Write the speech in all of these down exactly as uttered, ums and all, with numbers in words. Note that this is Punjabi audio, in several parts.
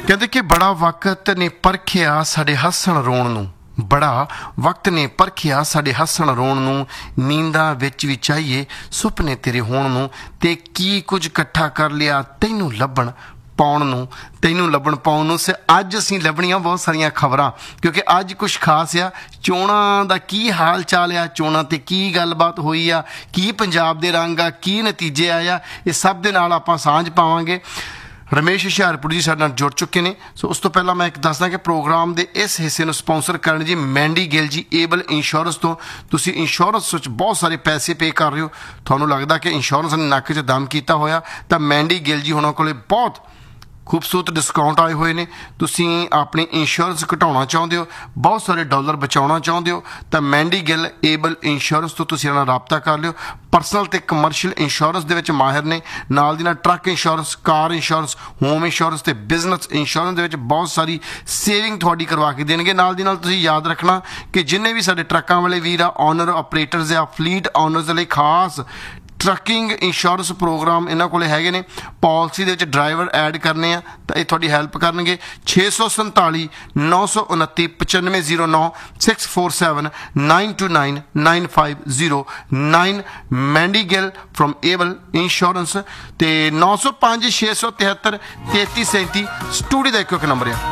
कहते कि बड़ा वक्त ने परखिया साडे हसन रोण नूं, बड़ा वक्त ने परखिया साडे हसन रोण नूं, नींदा विच भी चाहिए सुपने तेरे होण नूं, ते की कुछ इकट्ठा कर लिया तैनूं लभण पाउण नूं, तैनूं लभण पाउण नूं। से अज असीं लभणीਆਂ बहुत सारियां खबरां, क्योंकि अज कुछ खास आ। चोणां दा की हाल चाल आ, चोणां ते की गलबात होई आ, की पंजाब दे रंग आ, की नतीजे आए आ, इस सब दे नाल आपां सांझ पावांगे। रमेश हुशियारपुर जी साडे नाल जुड़ चुके हैं। सो उस तो पहला मैं एक दसदा कि प्रोग्राम के इस हिस्से में स्पॉन्सर करन जी मैंडी गिल जी एबल इंश्योरेंस तो। तुसीं इंश्योरेंस विच बहुत सारे पैसे पे कर रहे हो, तुहानूं लगदा कि इंश्योरेंस ने नक्क 'च दम कीता होया, तां मैंडी गिल जी हुणां कोले बहुत खूबसूरत डिस्काउंट आए हुए ने। तुसीं अपनी इंश्योरेंस घटाउणा चाहुंदे हो, बहुत सारे डॉलर बचाउणा चाहुंदे हो, तां मैंडी गिल एबल इंश्योरेंस तो तुसीं इन्हां नाल राबता कर लिओ। परसनल ते कमर्शियल इंश्योरेंस दे विच माहिर ने, नाल दी नाल truck insurance, car insurance, home insurance ते बिजनेस इंश्योरेंस दे विच बहुत सारी सेविंग तुहाडी करवा के देणगे। नाल दी नाल तुसीं याद रखना कि जिन्ने भी साडे ट्रकां वाले वीर आ, ऑनर ऑपरेटर्स आ, फलीट ऑनर्स दे लई खास ट्रकिंग इंश्योरेंस प्रोग्राम इन्हों को हैगे ने। पॉलिसी दे विच ड्राइवर ऐड करने आ तो ये थोड़ी हैल्प करनगे। छे सौ संताली नौ सौ उनती पचानवे zero now six four seven nine to nine nine five zero nine Mandy Gill from able insurance ते नौ सौ पाँच छे सौ तिहत्तर तेती सैंती स्टूडियो का एक एक नंबर है।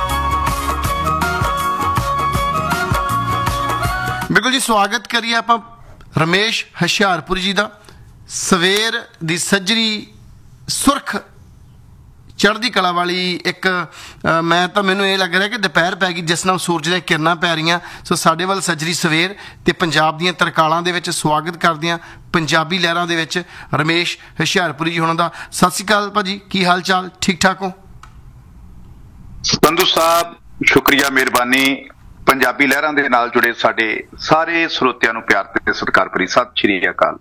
बिल्कुल जी, स्वागत करिए आप रमेश हुशियारपुर जी का। सवेर दी सजरी सुरख चढ़दी कला वाली एक आ, मैं तो मैनू ये लग रहा कि दोपहर पै गई जिस नाल सूरज दी किरणां पै रही। सो साडे वल सजरी सवेर ते पंजाब दीयां तरकालां दे विच स्वागत करदियां पंजाबी लहरां दे विच रमेश हुशियारपुरी जी हुणां दा। सत श्री अकाल भाजी, की हाल चाल, ठीक ठाक हो? संधू साहब शुक्रिया, मेहरबानी। पंजाबी लहरां दे नाल जुड़े साडे सारे ਸਰੋਤਿਆਂ ਨੂੰ प्यार ते सत्कार भरी सत श्री अकाल।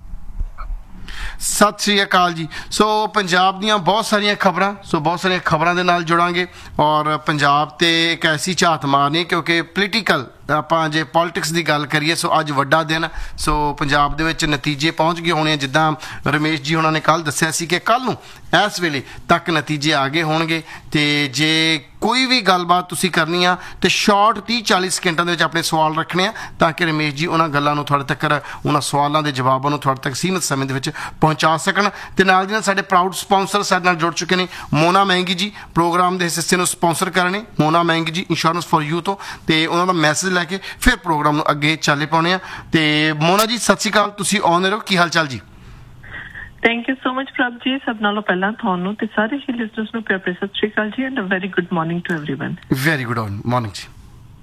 सत श्री अकाल जी। सो पंजाब दीयां बहुत सारियां खबरां, सो बहुत सारियां खबरां दे नाल जुड़ांगे और पंजाब ते एक ऐसी झात मारनी, क्योंकि पोलीटिकल ਆਪਾਂ ਜੇ ਪੋਲੀਟਿਕਸ ਦੀ ਗੱਲ ਕਰੀਏ ਸੋ ਅੱਜ ਵੱਡਾ ਦਿਨ। ਸੋ ਪੰਜਾਬ ਦੇ ਵਿੱਚ ਨਤੀਜੇ ਪਹੁੰਚ ਗਏ ਹੋਣੇ, ਜਿੱਦਾਂ ਰਮੇਸ਼ ਜੀ ਉਹਨਾਂ ਨੇ ਕੱਲ੍ਹ ਦੱਸਿਆ ਸੀ ਕਿ ਕੱਲ੍ਹ ਨੂੰ ਇਸ ਵੇਲੇ ਤੱਕ ਨਤੀਜੇ ਆ ਗਏ ਹੋਣਗੇ। ਤੇ ਜੇ ਕੋਈ ਵੀ ਗੱਲਬਾਤ ਤੁਸੀਂ ਕਰਨੀ ਆ ਤੇ ਸ਼ਾਰਟ ਤੀਹ ਚਾਲੀ ਸਕਿੰਟਾਂ ਦੇ ਵਿੱਚ ਆਪਣੇ ਸਵਾਲ ਰੱਖਣੇ ਆ, ਤਾਂ ਕਿ ਰਮੇਸ਼ ਜੀ ਉਹਨਾਂ ਗੱਲਾਂ ਨੂੰ ਤੁਹਾਡੇ ਤੱਕ, ਉਹਨਾਂ ਸਵਾਲਾਂ ਦੇ ਜਵਾਬਾਂ ਨੂੰ ਤੁਹਾਡੇ ਤੱਕ ਸੀਮਿਤ ਸਮੇਂ ਦੇ ਵਿੱਚ ਪਹੁੰਚਾ ਸਕਣ। ਤੇ ਨਾਲ ਦੀ ਨਾਲ ਸਾਡੇ ਪ੍ਰਾਊਡ ਸਪਾਂਸਰ ਸਾਡੇ ਨਾਲ ਜੁੜ ਚੁੱਕੇ ਨੇ। ਮੋਨਾ ਮਹਿੰਗੀ ਜੀ ਪ੍ਰੋਗਰਾਮ ਦੇ ਇਸ ਹਿੱਸੇ ਨੂੰ ਸਪਾਂਸਰ ਕਰ ਰਹੇ ਨੇ। ਮੋਨਾ ਮਹਿੰਗੀ ਜੀ ਇੰਸ਼ੋਰੈਂਸ ਫॉर ਯੂ ਤੋਂ, ਤੇ ਉਹਨਾਂ ਦਾ ਮੈਸੇਜ ਲੈ ਕੇ ਫਿਰ ਪ੍ਰੋਗਰਾਮ ਨੂੰ ਅੱਗੇ ਚਾਲੇ ਪਾਉਣੇ ਆ। ਤੇ ਮੋਨਾ ਜੀ ਸਤਿ ਸ਼੍ਰੀ ਅਕਾਲ, ਤੁਸੀਂ ਆਨ ਰਹੇ ਹੋ, ਕੀ ਹਾਲ ਚਾਲ ਜੀ? ਥੈਂਕ ਯੂ ਸੋ ਮਚ ਪ੍ਰਭ ਜੀ। ਸਭ ਨਾਲੋਂ ਪਹਿਲਾਂ ਤੁਹਾਨੂੰ ਤੇ ਸਾਰੇ ਹੀ ਲਿਸਨਰਸ ਨੂੰ ਪਿਆਰ ਭਰੀ ਸਤਿ ਸ਼੍ਰੀ ਅਕਾਲ ਜੀ and a very good morning to everyone. Very good morning ਜੀ।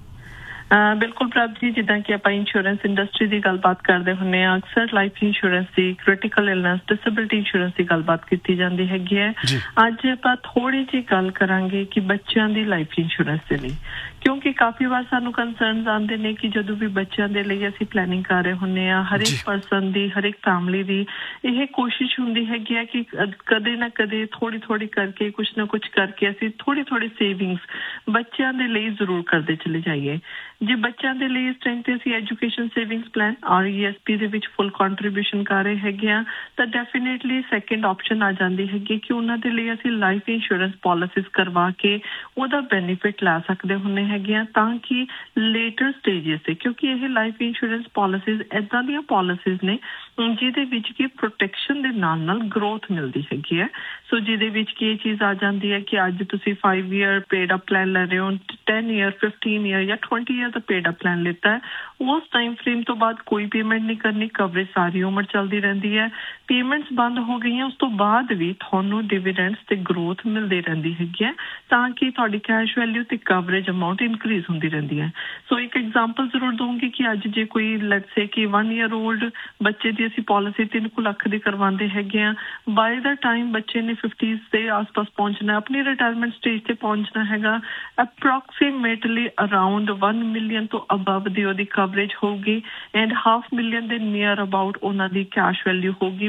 ਬਿਲਕੁਲ ਪ੍ਰਭ ਜੀ, ਜਿੱਦਾਂ ਕਿ ਆਪਾਂ ਇੰਸ਼ੋਰੈਂਸ ਇੰਡਸਟਰੀ ਦੀ ਗੱਲਬਾਤ ਕਰਦੇ ਹੁੰਦੇ ਹਾਂ, ਅਕਸਰ ਲਾਈਫ ਇੰਸ਼ੋਰੈਂਸ ਦੀ, ਕ੍ਰਿਟੀਕਲ ਇਲਨੈਸ, ਡਿਸੇਬਿਲਿਟੀ ਇੰਸ਼ੋਰੈਂਸ ਦੀ ਗੱਲਬਾਤ ਕੀਤੀ ਜਾਂਦੀ ਹੈਗੀ ਹੈ। ਅੱਜ ਆਪਾਂ ਥੋੜੀ ਜਿਹੀ ਗੱਲ ਕਰਾਂਗੇ ਕਿ ਬੱਚਿਆਂ ਦੀ ਲਾਈਫ ਇੰਸ਼ੋਰੈਂਸ ਦੇ ਲਈ, ਕਿਉਂਕਿ ਕਾਫੀ ਵਾਰ ਸਾਨੂੰ ਕੰਸਰਨਸ ਆਉਂਦੇ ਨੇ ਕਿ ਜਦੋਂ ਵੀ ਬੱਚਿਆਂ ਦੇ ਲਈ ਅਸੀਂ ਪਲੈਨਿੰਗ ਕਰ ਰਹੇ ਹੁੰਦੇ ਹਾਂ, ਹਰੇਕ ਪਰਸਨ ਦੀ, ਹਰੇਕ ਫੈਮਿਲੀ ਦੀ ਇਹ ਕੋਸ਼ਿਸ਼ ਹੁੰਦੀ ਹੈਗੀ ਹੈ ਕਿ ਕਦੇ ਨਾ ਕਦੇ ਥੋੜੀ ਥੋੜੀ ਕਰਕੇ, ਕੁਛ ਨਾ ਕੁਛ ਕਰਕੇ ਅਸੀਂ ਥੋੜੀ ਥੋੜੀ ਸੇਵਿੰਗਸ ਬੱਚਿਆਂ ਦੇ ਲਈ ਜ਼ਰੂਰ ਕਰਦੇ ਚਲੇ ਜਾਈਏ। ਜੇ ਬੱਚਿਆਂ ਦੇ ਲਈ ਇਸ ਟਾਈਮ ਤੇ ਅਸੀਂ education savings plan R E S P ਦੇ ਵਿੱਚ ਫੁੱਲ ਕੰਟਰੀਬਿਊਸ਼ਨ ਕਰ ਰਹੇ ਹੈਗੇ ਆ, ਤਾਂ ਡੈਫੀਨੇਟਲੀ ਸੈਕਿੰਡ ਆਪਸ਼ਨ ਆ ਜਾਂਦੀ ਹੈਗੀ ਕਿ ਉਹਨਾਂ ਦੇ ਲਈ ਅਸੀਂ ਲਾਈਫ ਇੰਸ਼ੋਰੈਂਸ ਪੋਲਿਸੀਜ਼ ਕਰਵਾ ਕੇ ਉਹਦਾ ਬੈਨੀਫਿਟ ਲੈ ਸਕਦੇ ਹੁੰਦੇ ਹੈਗੇ ਆ, ਤਾਂ ਕਿ ਲੇਟਰ ਸਟੇਜਸ ਤੇ, ਕਿਉਂਕਿ ਇਹ ਲਾਈਫ ਇੰਸ਼ੋਰੈਂਸ ਪੋਲਿਸੀਜ਼ ਏਦਾਂ ਦੀਆਂ ਪੋਲਿਸੀਜ਼ ਨੇ ਜਿਹਦੇ ਵਿੱਚ ਕਿ ਪ੍ਰੋਟੈਕਸ਼ਨ ਦੇ ਨਾਲ ਨਾਲ ਗਰੋਥ ਮਿਲਦੀ ਹੈਗੀ ਹੈ। ਸੋ ਜਿਹਦੇ ਵਿੱਚ ਕੀ ਇਹ ਚੀਜ਼ ਆ ਜਾਂਦੀ ਹੈ ਕਿ ਅੱਜ ਤੁਸੀਂ five year paid up plan ਲੈ ਰਹੇ ਹੋ, ਟੈਨ ਈਅਰ, ਫਿਫਟੀਨ ਈਅਰ ਜਾਂ ਟਵੈਂਟੀ ਈਅਰ ਦਾ ਪੇਡ ਅਪ ਪਲਾਨ ਲਿੱਤਾ ਹੈ, ਉਸ ਟਾਈਮ ਫਰੇਮ ਤੋਂ ਬਾਅਦ ਕੋਈ ਪੇਮੈਂਟ ਨਹੀਂ ਕਰਨੀ, ਕਵਰੇਜ ਸਾਰੀ ਉਮਰ ਚੱਲਦੀ ਰਹਿੰਦੀ ਹੈ। ਪੇਮੈਂਟਸ ਬੰਦ ਹੋ ਗਈਆਂ ਉਸ ਤੋਂ ਬਾਅਦ ਵੀ ਤੁਹਾਨੂੰ ਡਿਵੀਡੈਂਡਸ ਤੇ ਗਰੋਥ ਮਿਲਦੀ ਰਹਿੰਦੀ ਹੈਗੀ ਹੈ, ਤਾਂ ਕਿ ਤੁਹਾਡੀ ਕੈਸ਼ ਵੈਲਿਊ ਤੇ ਕਵਰੇਜ ਅਮਾਊਂਟ ਇਨਕਰੀਜ਼ ਹੁੰਦੀ ਰਹਿੰਦੀ ਹੈ। ਸੋ ਇੱਕ ਐਗਜ਼ਾਮਪਲ ਜ਼ਰੂਰ ਦਊਂਗੀ ਕਿ ਅੱਜ ਜੇ ਕੋਈ ਲੈਟਸ ਸੇ ਕਿ ਵਨ ਈਅਰ ਓਲਡ ਬੱਚੇ ਦੀ ਅਸੀਂ ਪੋਲਿਸੀ ਤਿੰਨ ਕੁ ਲੱਖ ਦੀ ਕਰਵਾਉਂਦੇ ਹੈਗੇ ਆ, ਬਾਏ ਦਾ ਟਾਈਮ ਬੱਚੇ ਨੇ ਫਿਫਟੀਜ਼ ਦੇ ਆਸ ਪਾਸ ਪਹੁੰਚਣਾ, ਆਪਣੀ ਰਿਟਾਇਰਮੈਂਟ ਸਟੇਜ ਤੇ ਪਹੁੰਚਣਾ ਹੈਗਾ, ਅਪਰੋਕਸੀਮੇਟਲੀ ਅਰਾਊਂਡ ਵਨ ਮਿਲੀਅਨ ਤੋਂ ਅਬਵ ਦੀ ਉਹਦੀ ਕਵਰੇਜ ਹੋਊਗੀ ਐਂਡ ਹਾਫ ਮਿਲੀਅਨ ਦੇ ਨੀਅਰ ਅਬਾਊਟ ਉਹਨਾਂ ਦੀ ਕੈਸ਼ ਵੈਲਿਊ ਹੋਊਗੀ।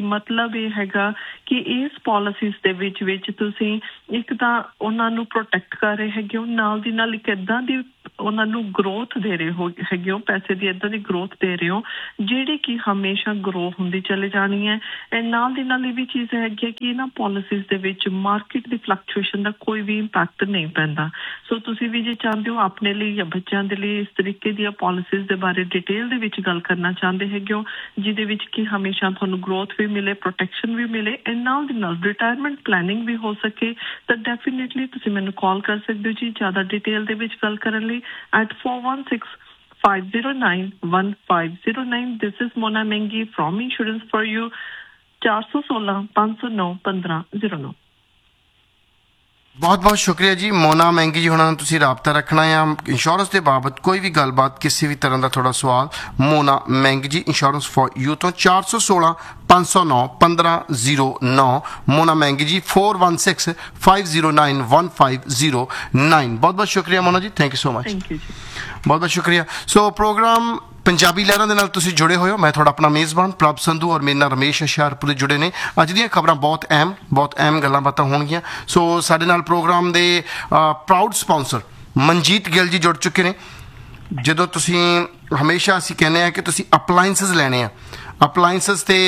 ਮਤਲਬ ਇਹ ਹੈਗਾ ਕਿ ਇਸ ਪਾਲਿਸੀਜ਼ ਦੇ ਵਿੱਚ ਵਿੱਚ ਤੁਸੀਂ ਇੱਕ ਤਾਂ ਉਹਨਾਂ ਨੂੰ ਪ੍ਰੋਟੈਕਟ ਕਰ ਰਹੇ ਹੈਗੇ ਹੋ, ਨਾਲ ਦੀ ਨਾਲ ਇੱਕ ਏਦਾਂ ਦੀ ਉਹਨਾਂ ਨੂੰ ਗਰੋਥ ਦੇ ਰਹੇ ਹੋ ਹੈਗੇ ਹੋ, ਪੈਸੇ ਦੀ ਏਦਾਂ ਦੀ ਗਰੋਥ ਦੇ ਰਹੇ ਹੋ ਜਿਹੜੀ ਕਿ ਹਮੇਸ਼ਾ ਗਰੋ ਹੁੰਦੀ ਚਲੇ ਜਾਣੀ ਹੈ। ਐਂਡ ਨਾਲ ਦੀ ਨਾਲ ਇਹ ਵੀ ਚੀਜ਼ ਹੈਗੀ ਹੈ ਕਿ ਇਹਨਾਂ ਪਾਲਿਸੀਜ਼ ਦੇ ਵਿੱਚ ਮਾਰਕੀਟ ਦੀ ਫਲਕਚੁਏਸ਼ਨ ਦਾ ਕੋਈ ਵੀ ਇੰਪੈਕਟ ਨਹੀਂ ਪੈਂਦਾ। ਸੋ ਤੁਸੀਂ ਵੀ ਜੇ ਚਾਹੁੰਦੇ ਹੋ ਆਪਣੇ ਲਈ ਜਾਂ ਬੱਚਿਆਂ ਦੇ ਲਈ ਇਸ ਤਰੀਕੇ ਦੀਆਂ ਪਾਲਿਸੀਜ਼ ਦੇ ਬਾਰੇ ਡਿਟੇਲ ਦੇ ਵਿੱਚ ਗੱਲ ਕਰਨਾ ਚਾਹੁੰਦੇ ਹੈਗੇ ਹੋ ਜਿਹਦੇ ਵਿੱਚ ਕਿ ਹਮੇਸ਼ਾ ਤੁਹਾਨੂੰ ਗਰੋਥ ਵੀ ਮਿਲੇ, ਪ੍ਰੋਟੈਕਸ਼ਨ ਵੀ ਮਿਲੇ ਐਂਡ ਨਾਲ ਦੀ ਨਾਲ ਰਿਟਾਇਰਮੈਂਟ ਪਲੈਨਿੰਗ ਵੀ ਹੋ ਸਕੇ, ਤਾਂ ਡੈਫੀਨੇਟਲੀ ਤੁਸੀਂ ਮੈਨੂੰ ਕਾਲ ਕਰ ਸਕਦੇ ਹੋ ਜੀ ਜ਼ਿਆਦਾ ਡਿਟੇਲ ਦੇ ਵਿੱਚ ਗੱਲ ਕਰਨ ਲਈ at four one six five zero nine one five zero nine. This is Mona Mengi from Insurance for You. four one six five zero nine one five zero nine. ਬਹੁਤ ਬਹੁਤ ਸ਼ੁਕਰੀਆ ਜੀ ਮੋਨਾ ਮਹਿੰਗੀ ਜੀ, ਉਹਨਾਂ ਨੂੰ ਤੁਸੀਂ ਰਾਬਤਾ ਰੱਖਣਾ ਆ ਇੰਸ਼ੋਰੈਂਸ ਦੇ ਬਾਬਤ ਕੋਈ ਵੀ ਗੱਲਬਾਤ ਕਿਸੇ ਵੀ ਤਰ੍ਹਾਂ ਦਾ ਤੁਹਾਡਾ ਸਵਾਲ ਮੋਨਾ ਮਹਿੰਗੀ ਜੀ ਇੰਸ਼ੋਰੈਂਸ ਫॉर ਯੂ ਤੋਂ ਚਾਰ ਸੌ ਸੋਲਾਂ ਪੰਜ ਸੌ ਨੌ ਪੰਦਰਾਂ ਜ਼ੀਰੋ ਨੌ ਮੋਨਾ ਮਹਿੰਗੀ ਜੀ four one six five zero nine one five zero nine। ਬਹੁਤ ਬਹੁਤ ਸ਼ੁਕਰੀਆ ਮੋਨਾ ਜੀ, thank you so much, thank you ਜੀ, ਬਹੁਤ ਬਹੁਤ ਸ਼ੁਕਰੀਆ। ਸੋ ਪ੍ਰੋਗਰਾਮ ਪੰਜਾਬੀ ਲਹਿਰਾਂ ਦੇ ਨਾਲ ਤੁਸੀਂ ਜੁੜੇ ਹੋਏ ਹੋ, ਮੈਂ ਤੁਹਾਡਾ ਆਪਣਾ ਮੇਜ਼ਬਾਨ ਪ੍ਰਭ ਸੰਧੂ ਔਰ ਮੇਰੇ ਨਾਲ ਰਮੇਸ਼ ਹੁਸ਼ਿਆਰਪੁਰੀ ਜੁੜੇ ਨੇ। ਅੱਜ ਦੀਆਂ ਖਬਰਾਂ ਬਹੁਤ ਅਹਿਮ ਬਹੁਤ ਅਹਿਮ ਗੱਲਾਂ ਬਾਤਾਂ ਹੋਣਗੀਆਂ। ਸੋ ਸਾਡੇ ਨਾਲ ਪ੍ਰੋਗਰਾਮ ਦੇ ਪ੍ਰਾਊਡ ਸਪਾਂਸਰ ਮਨਜੀਤ ਗਿੱਲ ਜੀ ਜੁੜ ਚੁੱਕੇ ਨੇ। ਜਦੋਂ ਤੁਸੀਂ ਹਮੇਸ਼ਾ ਅਸੀਂ ਕਹਿੰਦੇ ਹਾਂ ਕਿ ਤੁਸੀਂ ਅਪਲਾਇੰਸਸ ਲੈਣੇ ਆ, ਅਪਲਾਇੰਸਸ 'ਤੇ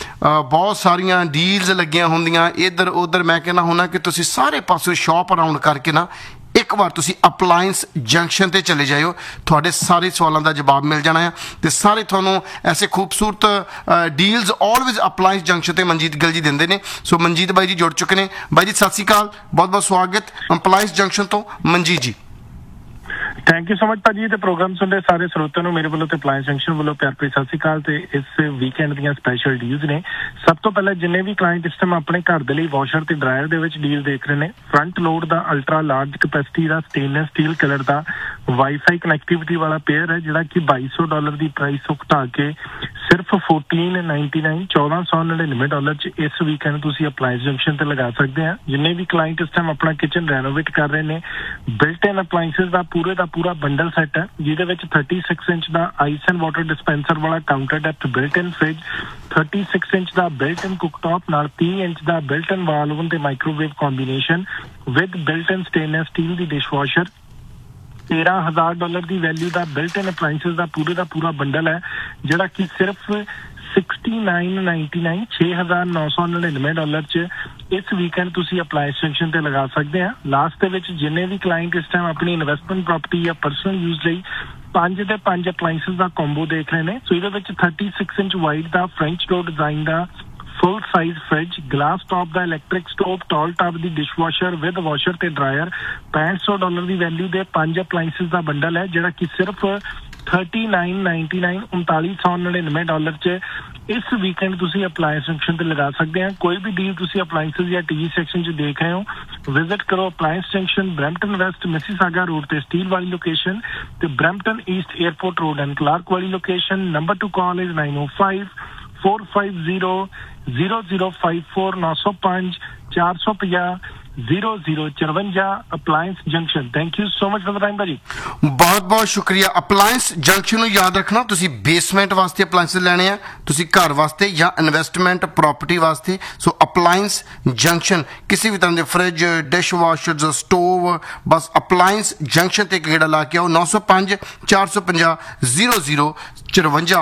ਬਹੁਤ ਸਾਰੀਆਂ ਡੀਲਸ ਲੱਗੀਆਂ ਹੁੰਦੀਆਂ ਇੱਧਰ ਉੱਧਰ, ਮੈਂ ਕਹਿੰਦਾ ਹੁੰਦਾ ਕਿ ਤੁਸੀਂ ਸਾਰੇ ਪਾਸੇ ਸ਼ਾਪ ਅਰਾਊਂਡ ਕਰਕੇ ਨਾ ਇੱਕ ਵਾਰ ਤੁਸੀਂ ਅਪਲਾਇੰਸ ਜੰਕਸ਼ਨ 'ਤੇ ਚਲੇ ਜਾਇਓ, ਤੁਹਾਡੇ ਸਾਰੇ ਸਵਾਲਾਂ ਦਾ ਜਵਾਬ ਮਿਲ ਜਾਣਾ ਆ ਅਤੇ ਸਾਰੇ ਤੁਹਾਨੂੰ ਐਸੇ ਖੂਬਸੂਰਤ ਡੀਲਸ ਆਲਵੇਜ਼ ਅਪਲਾਇੰਸ ਜੰਕਸ਼ਨ 'ਤੇ ਮਨਜੀਤ ਗਿੱਲ ਜੀ ਦਿੰਦੇ ਨੇ। ਸੋ ਮਨਜੀਤ ਬਾਈ ਜੀ ਜੁੜ ਚੁੱਕੇ ਨੇ। ਬਾਈ ਜੀ ਸਤਿ ਸ਼੍ਰੀ ਅਕਾਲ, ਬਹੁਤ ਬਹੁਤ ਸਵਾਗਤ ਅਪਲਾਇੰਸ ਜੰਕਸ਼ਨ ਤੋਂ ਮਨਜੀਤ ਜੀ। ਥੈਂਕ ਯੂ ਸੋ ਮਚ ਭਾਜੀ। ਤੇ ਪ੍ਰੋਗਰਾਮ ਸੁਣਦੇ ਸਾਰੇ ਸਰੋਤਿਆਂ ਨੂੰ ਮੇਰੇ ਵੱਲੋਂ ਤੇ ਅਪਲਾਇੰਸ ਜੰਕਸ਼ਨ ਵੱਲੋਂ ਪਿਆਰ ਭਰੀ ਸਤਿ ਸ਼੍ਰੀ ਅਕਾਲ। ਤੇ ਇਸ ਵੀਕਐਂਡ ਦੀਆਂ ਸਪੈਸ਼ਲ ਡੀਲਸ ਨੇ। ਸਭ ਤੋਂ ਪਹਿਲਾਂ ਜਿੰਨੇ ਵੀ ਕਲਾਇੰਟ ਇਸ ਟਾਈਮ ਆਪਣੇ ਘਰ ਦੇ ਲਈ ਵਾਸ਼ਰ ਤੇ ਡਰਾਇਰ ਦੇ ਵਿੱਚ ਡੀਲ ਦੇਖ ਰਹੇ ਨੇ, ਫਰੰਟ ਲੋਡ ਦਾ ਅਲਟਰਾ ਲਾਰਜ ਕਪੈਸਿਟੀ ਦਾ ਸਟੇਨਲੈਸ ਸਟੀਲ ਕਲਰ ਦਾ ਵਾਈਫਾਈ ਕਨੈਕਟੀਵਿਟੀ ਵਾਲਾ ਪੇਅਰ ਹੈ ਜਿਹੜਾ ਕਿ ਬਾਈ ਸੌ ਡਾਲਰ ਦੀ ਪ੍ਰਾਈਸ ਤੋਂ ਘਟਾ ਕੇ ਸਿਰਫ ਫੋਰਟੀਨ ਨਾਈਨਟੀ ਨਾਈਨ ਚੌਦਾਂ ਸੌ ਨੜਿਨਵੇਂ ਡਾਲਰ 'ਚ ਇਸ ਵੀਕਐਂਡ ਤੁਸੀਂ ਅਪਲਾਇੰਸ ਜੰਕਸ਼ਨ ਤੇ ਲਗਾ ਸਕਦੇ ਆ। ਜਿੰਨੇ ਵੀ ਕਲਾਇੰਟ ਇਸ ਟਾਈਮ ਆਪਣਾ ਕਿਚਨ ਰੈਨੋਵੇਟ ਕਰ ਰਹੇ ਨੇ, ਬਿਲਟ ਇਨ ਅਪਲਾਇੰਸਿਸ ਦਾ ਪੂਰੇ ਦਾ ਪੂਰਾ ਬੰਡਲ ਸੈੱਟ ਹੈ ਜਿਹਦੇ ਵਿੱਚ thirty six inch the ice and water dispenser ਵਾਲਾ ਕਾਊਂਟਰ ਡੈਪਥ ਬਿਲਟ ਇਨ ਫ੍ਰਿਜ, ਥਰਟੀ ਸਿਕਸ ਇੰਚ ਦਾ ਬਿਲਟ ਇਨ ਕੁਕਟਾਪ ਨਾਲ ਤੀਹ ਇੰਚ ਦਾ ਬਿਲਟ ਇਨ ਵਾਲ ਓਵਨ ਤੇ microwave combination with built in stainless steel the dishwasher, ਤੇਰਾਂ ਹਜ਼ਾਰ ਡਾਲਰ ਦੀ ਵੈਲਿਊ ਦਾ ਬਿਲਟ ਇਨ ਅਪਲਾਇੰਸਿਸ ਦਾ ਪੂਰੇ ਦਾ ਪੂਰਾ ਬੰਡਲ ਹੈ ਜਿਹੜਾ ਕਿ ਸਿਰਫ ਸਿਕਸਟੀ ਨਾਈਨ ਨਾਈਨਟੀ ਨਾਈਨ ਛੇ ਹਜ਼ਾਰ ਨੌ ਸੌ ਨੜਿਨਵੇਂ ਡਾਲਰ 'ਚ ਇਸ ਵੀਕਐਂਡ ਤੁਸੀਂ ਅਪਲਾਇੰਸ ਜੰਕਸ਼ਨ ਤੇ ਲਗਾ ਸਕਦੇ ਆ। ਲਾਸਟ ਦੇ ਵਿੱਚ ਜਿੰਨੇ ਵੀ ਕਲਾਇੰਟ ਇਸ ਟਾਈਮ ਆਪਣੀ ਇਨਵੈਸਟਮੈਂਟ ਪ੍ਰਾਪਰਟੀ ਜਾਂ ਪਰਸਨਲ ਯੂਜ਼ ਲਈ ਪੰਜ ਤੇ ਪੰਜ ਅਪਲਾਇੰਸਿਸ ਦਾ ਕੰਬੋ ਦੇਖ ਰਹੇ ਨੇ। ਸੋ ਇਹਦੇ ਵਿੱਚ thirty six inch wide the French door design the full size fridge, glass top the electric stove, tall top the dishwasher with washer ਤੇ ਡਰਾਇਰ, ਪੈਂਹਠ ਸੌ ਡਾਲਰ ਦੀ ਵੈਲਿਊ ਦੇ ਪੰਜ ਅਪਲਾਇੰਸਿਸ ਦਾ ਬੰਡਲ ਹੈ ਜਿਹੜਾ ਕਿ ਸਿਰਫ ਥਰਟੀ ਨਾਈਨ ਨਾਈਨਟੀ ਨਾਈਨ ਉਨਤਾਲੀ ਸੌ ਨੜਿਨਵੇਂ ਡਾਲਰ 'ਚ ਇਸ ਵੀਕਐਂਡ ਤੁਸੀਂ ਅਪਲਾਇੰਸ ਜੰਕਸ਼ਨ ਤੇ ਲਗਾ ਸਕਦੇ ਆ। ਕੋਈ ਵੀ ਡੀਲ ਤੁਸੀਂ ਅਪਲਾਇੰਸਿਸ ਜਾਂ ਟੀਵੀ ਸੈਕਸ਼ਨ 'ਚ ਦੇਖ ਰਹੇ ਹੋ, ਵਿਜ਼ਿਟ ਕਰੋ appliance junction, Brampton West Mississauga road ਤੇ ਸਟੀਲ ਵਾਲੀ ਲੋਕੇਸ਼ਨ ਤੇ Brampton East airport road and Clark ਵਾਲੀ location. Number two call is nine O five four five zero zero zero five four ਨੌ ਸੌ ਪੰਜ ਚਾਰ ਸੌ ਪੰਜਾਹ ਜ਼ੀਰੋ ਜ਼ੀਰੋ ਚੁਰੰਜਾ appliance junction. Thank you so much for the time ਭਾਜੀ। ਬਹੁਤ ਬਹੁਤ ਸ਼ੁਕਰੀਆ। ਅਪਲਾਇੰਸ ਜੰਕਸ਼ਨ ਨੂੰ ਯਾਦ ਰੱਖਣਾ, ਤੁਸੀਂ ਬੇਸਮੈਂਟ ਵਾਸਤੇ ਅਪਲਾਇੰਸ ਲੈਣੇ ਆ, ਤੁਸੀਂ ਘਰ ਵਾਸਤੇ ਜਾਂ ਇਨਵੈਸਟਮੈਂਟ ਪ੍ਰਾਪਰਟੀ ਵਾਸਤੇ। ਸੋ ਅਪਲਾਇੰਸ ਜੰਕਸ਼ਨ ਕਿਸੇ ਵੀ ਤਰ੍ਹਾਂ ਦੇ ਫ੍ਰਿਜ, ਡਿਸ਼ ਵਾਸ਼ਰ, ਸਟੋਵ, ਬਸ ਅਪਲਾਇੰਸ ਜੰਕਸ਼ਨ ਤੇ ਗੇੜਾ ਲਾ ਕੇ ਆਓ। ਨੌ ਸੌ ਪੰਜ ਚਾਰ ਸੌ ਪੰਜਾਹ ਜ਼ੀਰੋ ਜ਼ੀਰੋ ਚੁਰੰਜਾ।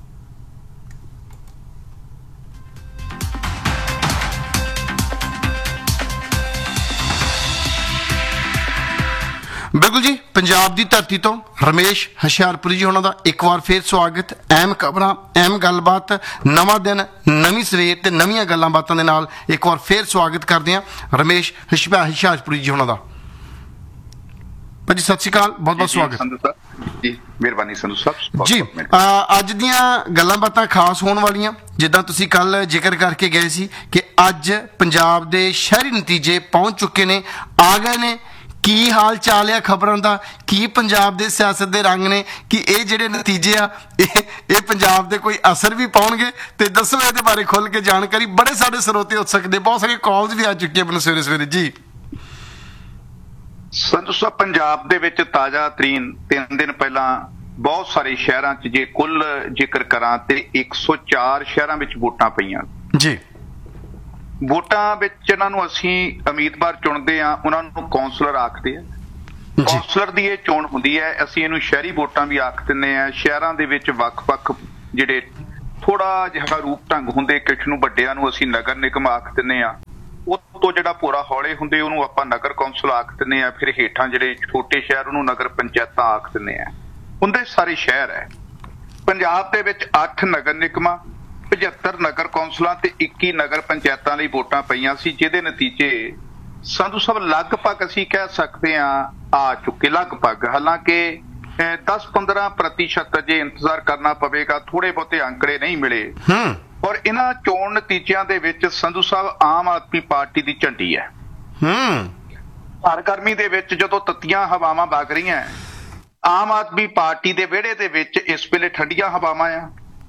ਬਿਲਕੁਲ ਜੀ, ਪੰਜਾਬ ਦੀ ਧਰਤੀ ਤੋਂ ਰਮੇਸ਼ ਹੁਸ਼ਿਆਰਪੁਰੀ ਜੀ ਉਹਨਾਂ ਦਾ ਇੱਕ ਵਾਰ ਫੇਰ ਸਵਾਗਤ। ਅਹਿਮ ਖਬਰਾਂ, ਅਹਿਮ ਗੱਲਬਾਤ, ਨਵਾਂ ਦਿਨ, ਨਵੀਂ ਸਵੇਰ ਤੇ ਨਵੀਆਂ ਗੱਲਾਂ ਬਾਤਾਂ ਦੇ ਨਾਲ ਇੱਕ ਵਾਰ ਫੇਰ ਸਵਾਗਤ ਕਰਦੇ ਹਾਂ ਰਮੇਸ਼ ਹੁਸ਼ਿਆਰਪੁਰੀ ਜੀ ਉਹਨਾਂ ਦਾ। ਭਾਜੀ ਸਤਿ ਸ਼੍ਰੀ ਅਕਾਲ, ਬਹੁਤ ਬਹੁਤ ਸਵਾਗਤ ਜੀ। ਮਿਹਰਬਾਨੀ ਸੰਧੂ ਸਾਹਿਬ ਜੀ। ਅੱਜ ਦੀਆਂ ਗੱਲਾਂ ਬਾਤਾਂ ਖਾਸ ਹੋਣ ਵਾਲੀਆਂ, ਜਿੱਦਾਂ ਤੁਸੀਂ ਕੱਲ ਜ਼ਿਕਰ ਕਰਕੇ ਗਏ ਸੀ ਕਿ ਅੱਜ ਪੰਜਾਬ ਦੇ ਸ਼ਹਿਰੀ ਨਤੀਜੇ ਪਹੁੰਚ ਚੁੱਕੇ ਨੇ, ਆ ਗਏ ਨੇ। ਕੀ ਹਾਲ ਚਾਲ ਆ ਖਬਰਾਂ ਦਾ, ਕੀ ਪੰਜਾਬ ਦੇ ਸਿਆਸਤ ਦੇ ਰੰਗ ਨੇ, ਕਿ ਇਹ ਜਿਹੜੇ ਨਤੀਜੇ ਆ ਇਹ ਇਹ ਪੰਜਾਬ ਦੇ ਕੋਈ ਅਸਰ ਵੀ ਪਾਉਣਗੇ? ਤੇ ਦੱਸੋ ਇਹਦੇ ਬਾਰੇ ਖੁੱਲ ਕੇ ਜਾਣਕਾਰੀ। ਬੜੇ ਸਾਡੇ ਸਰੋਤੇ ਉੱਤਸੁਕ ਨੇ, ਬਹੁਤ ਸਾਰੀਆਂ ਕਾਲਸ ਵੀ ਆ ਚੁੱਕੀਆਂ ਮੈਨੂੰ ਸਵੇਰੇ ਸਵੇਰੇ ਜੀ। ਸੰਧੂ ਸਾਹਿਬ, ਪੰਜਾਬ ਦੇ ਵਿੱਚ ਤਾਜ਼ਾ ਤਰੀਨ ਤਿੰਨ ਦਿਨ ਪਹਿਲਾਂ ਬਹੁਤ ਸਾਰੇ ਸ਼ਹਿਰਾਂ 'ਚ ਜੇ ਕੁੱਲ ਜ਼ਿਕਰ ਕਰਾਂ ਤੇ ਇੱਕ ਸੌ ਚਾਰ ਸ਼ਹਿਰਾਂ ਵਿੱਚ ਵੋਟਾਂ ਪਈਆਂ। ਜੀ ਵੋਟਾਂ ਵਿੱਚ ਇਹਨਾਂ ਨੂੰ ਅਸੀਂ ਉਮੀਦਵਾਰ ਚੁਣਦੇ ਆ, ਉਹਨਾਂ ਨੂੰ ਕੌਂਸਲਰ ਆਖਦੇ ਆ। ਕੌਂਸਲਰ ਦੀ ਇਹ ਚੋਣ ਹੁੰਦੀ ਹੈ, ਅਸੀਂ ਇਹਨੂੰ ਸ਼ਹਿਰੀ ਵੋਟਾਂ ਵੀ ਆਖ ਦਿੰਦੇ ਆ। ਸ਼ਹਿਰਾਂ ਦੇ ਵਿੱਚ ਵੱਖ-ਵੱਖ ਜਿਹੜੇ ਥੋੜਾ ਜਿਹਾ ਰੂਪ ਢੰਗ ਹੁੰਦੇ, ਕੁਛ ਨੂੰ ਵੱਡਿਆਂ ਨੂੰ ਅਸੀਂ ਨਗਰ ਨਿਗਮ ਆਖ ਦਿੰਦੇ ਆ, ਉਹ ਤੋਂ ਜਿਹੜਾ ਪੂਰਾ ਹੌਲੇ ਹੁੰਦੇ ਉਹਨੂੰ ਆਪਾਂ ਨਗਰ ਕੌਂਸਲ ਆਖ ਦਿੰਦੇ ਆ। ਫਿਰ ਹੇਠਾਂ ਜਿਹੜੇ ਛੋਟੇ ਸ਼ਹਿਰ ਉਹਨੂੰ ਨਗਰ ਪੰਚਾਇਤਾਂ ਆਖ ਦਿੰਦੇ ਆ। ਹੁੰਦੇ ਸਾਰੇ ਸ਼ਹਿਰ ਹੈ। ਪੰਜਾਬ ਦੇ ਵਿੱਚ ਅੱਠ ਨਗਰ ਨਿਗਮਾਂ, ਪਝੱਤਰ ਨਗਰ ਕੌਂਸਲਾਂ ਤੇ ਇੱਕੀ ਨਗਰ ਪੰਚਾਇਤਾਂ ਲਈ ਵੋਟਾਂ ਪਈਆਂ ਸੀ, ਜਿਹਦੇ ਨਤੀਜੇ ਸੰਧੂ ਸਾਹਿਬ ਲਗਭਗ ਅਸੀਂ ਕਹਿ ਸਕਦੇ ਹਾਂ ਆ ਚੁੱਕੇ। ਲਗਭਗ, ਹਾਲਾਂਕਿ ਦਸ ਪੰਦਰਾਂ ਪ੍ਰਤੀਸ਼ਤ ਜੇ ਇੰਤਜ਼ਾਰ ਕਰਨਾ ਪਵੇਗਾ, ਥੋੜੇ ਬਹੁਤੇ ਅੰਕੜੇ ਨਹੀਂ ਮਿਲੇ। ਔਰ ਇਹਨਾਂ ਚੋਣ ਨਤੀਜਿਆਂ ਦੇ ਵਿੱਚ ਸੰਧੂ ਸਾਹਿਬ ਆਮ ਆਦਮੀ ਪਾਰਟੀ ਦੀ ਝੰਡੀ ਹੈ। ਹਰ ਗਰਮੀ ਦੇ ਵਿੱਚ ਜਦੋਂ ਤੱਤੀਆਂ ਹਵਾਵਾਂ ਵਗ ਰਹੀਆਂ, ਆਮ ਆਦਮੀ ਪਾਰਟੀ ਦੇ ਵਿਹੜੇ ਦੇ ਵਿੱਚ ਇਸ ਵੇਲੇ ਠੰਡੀਆਂ ਹਵਾਵਾਂ ਆ,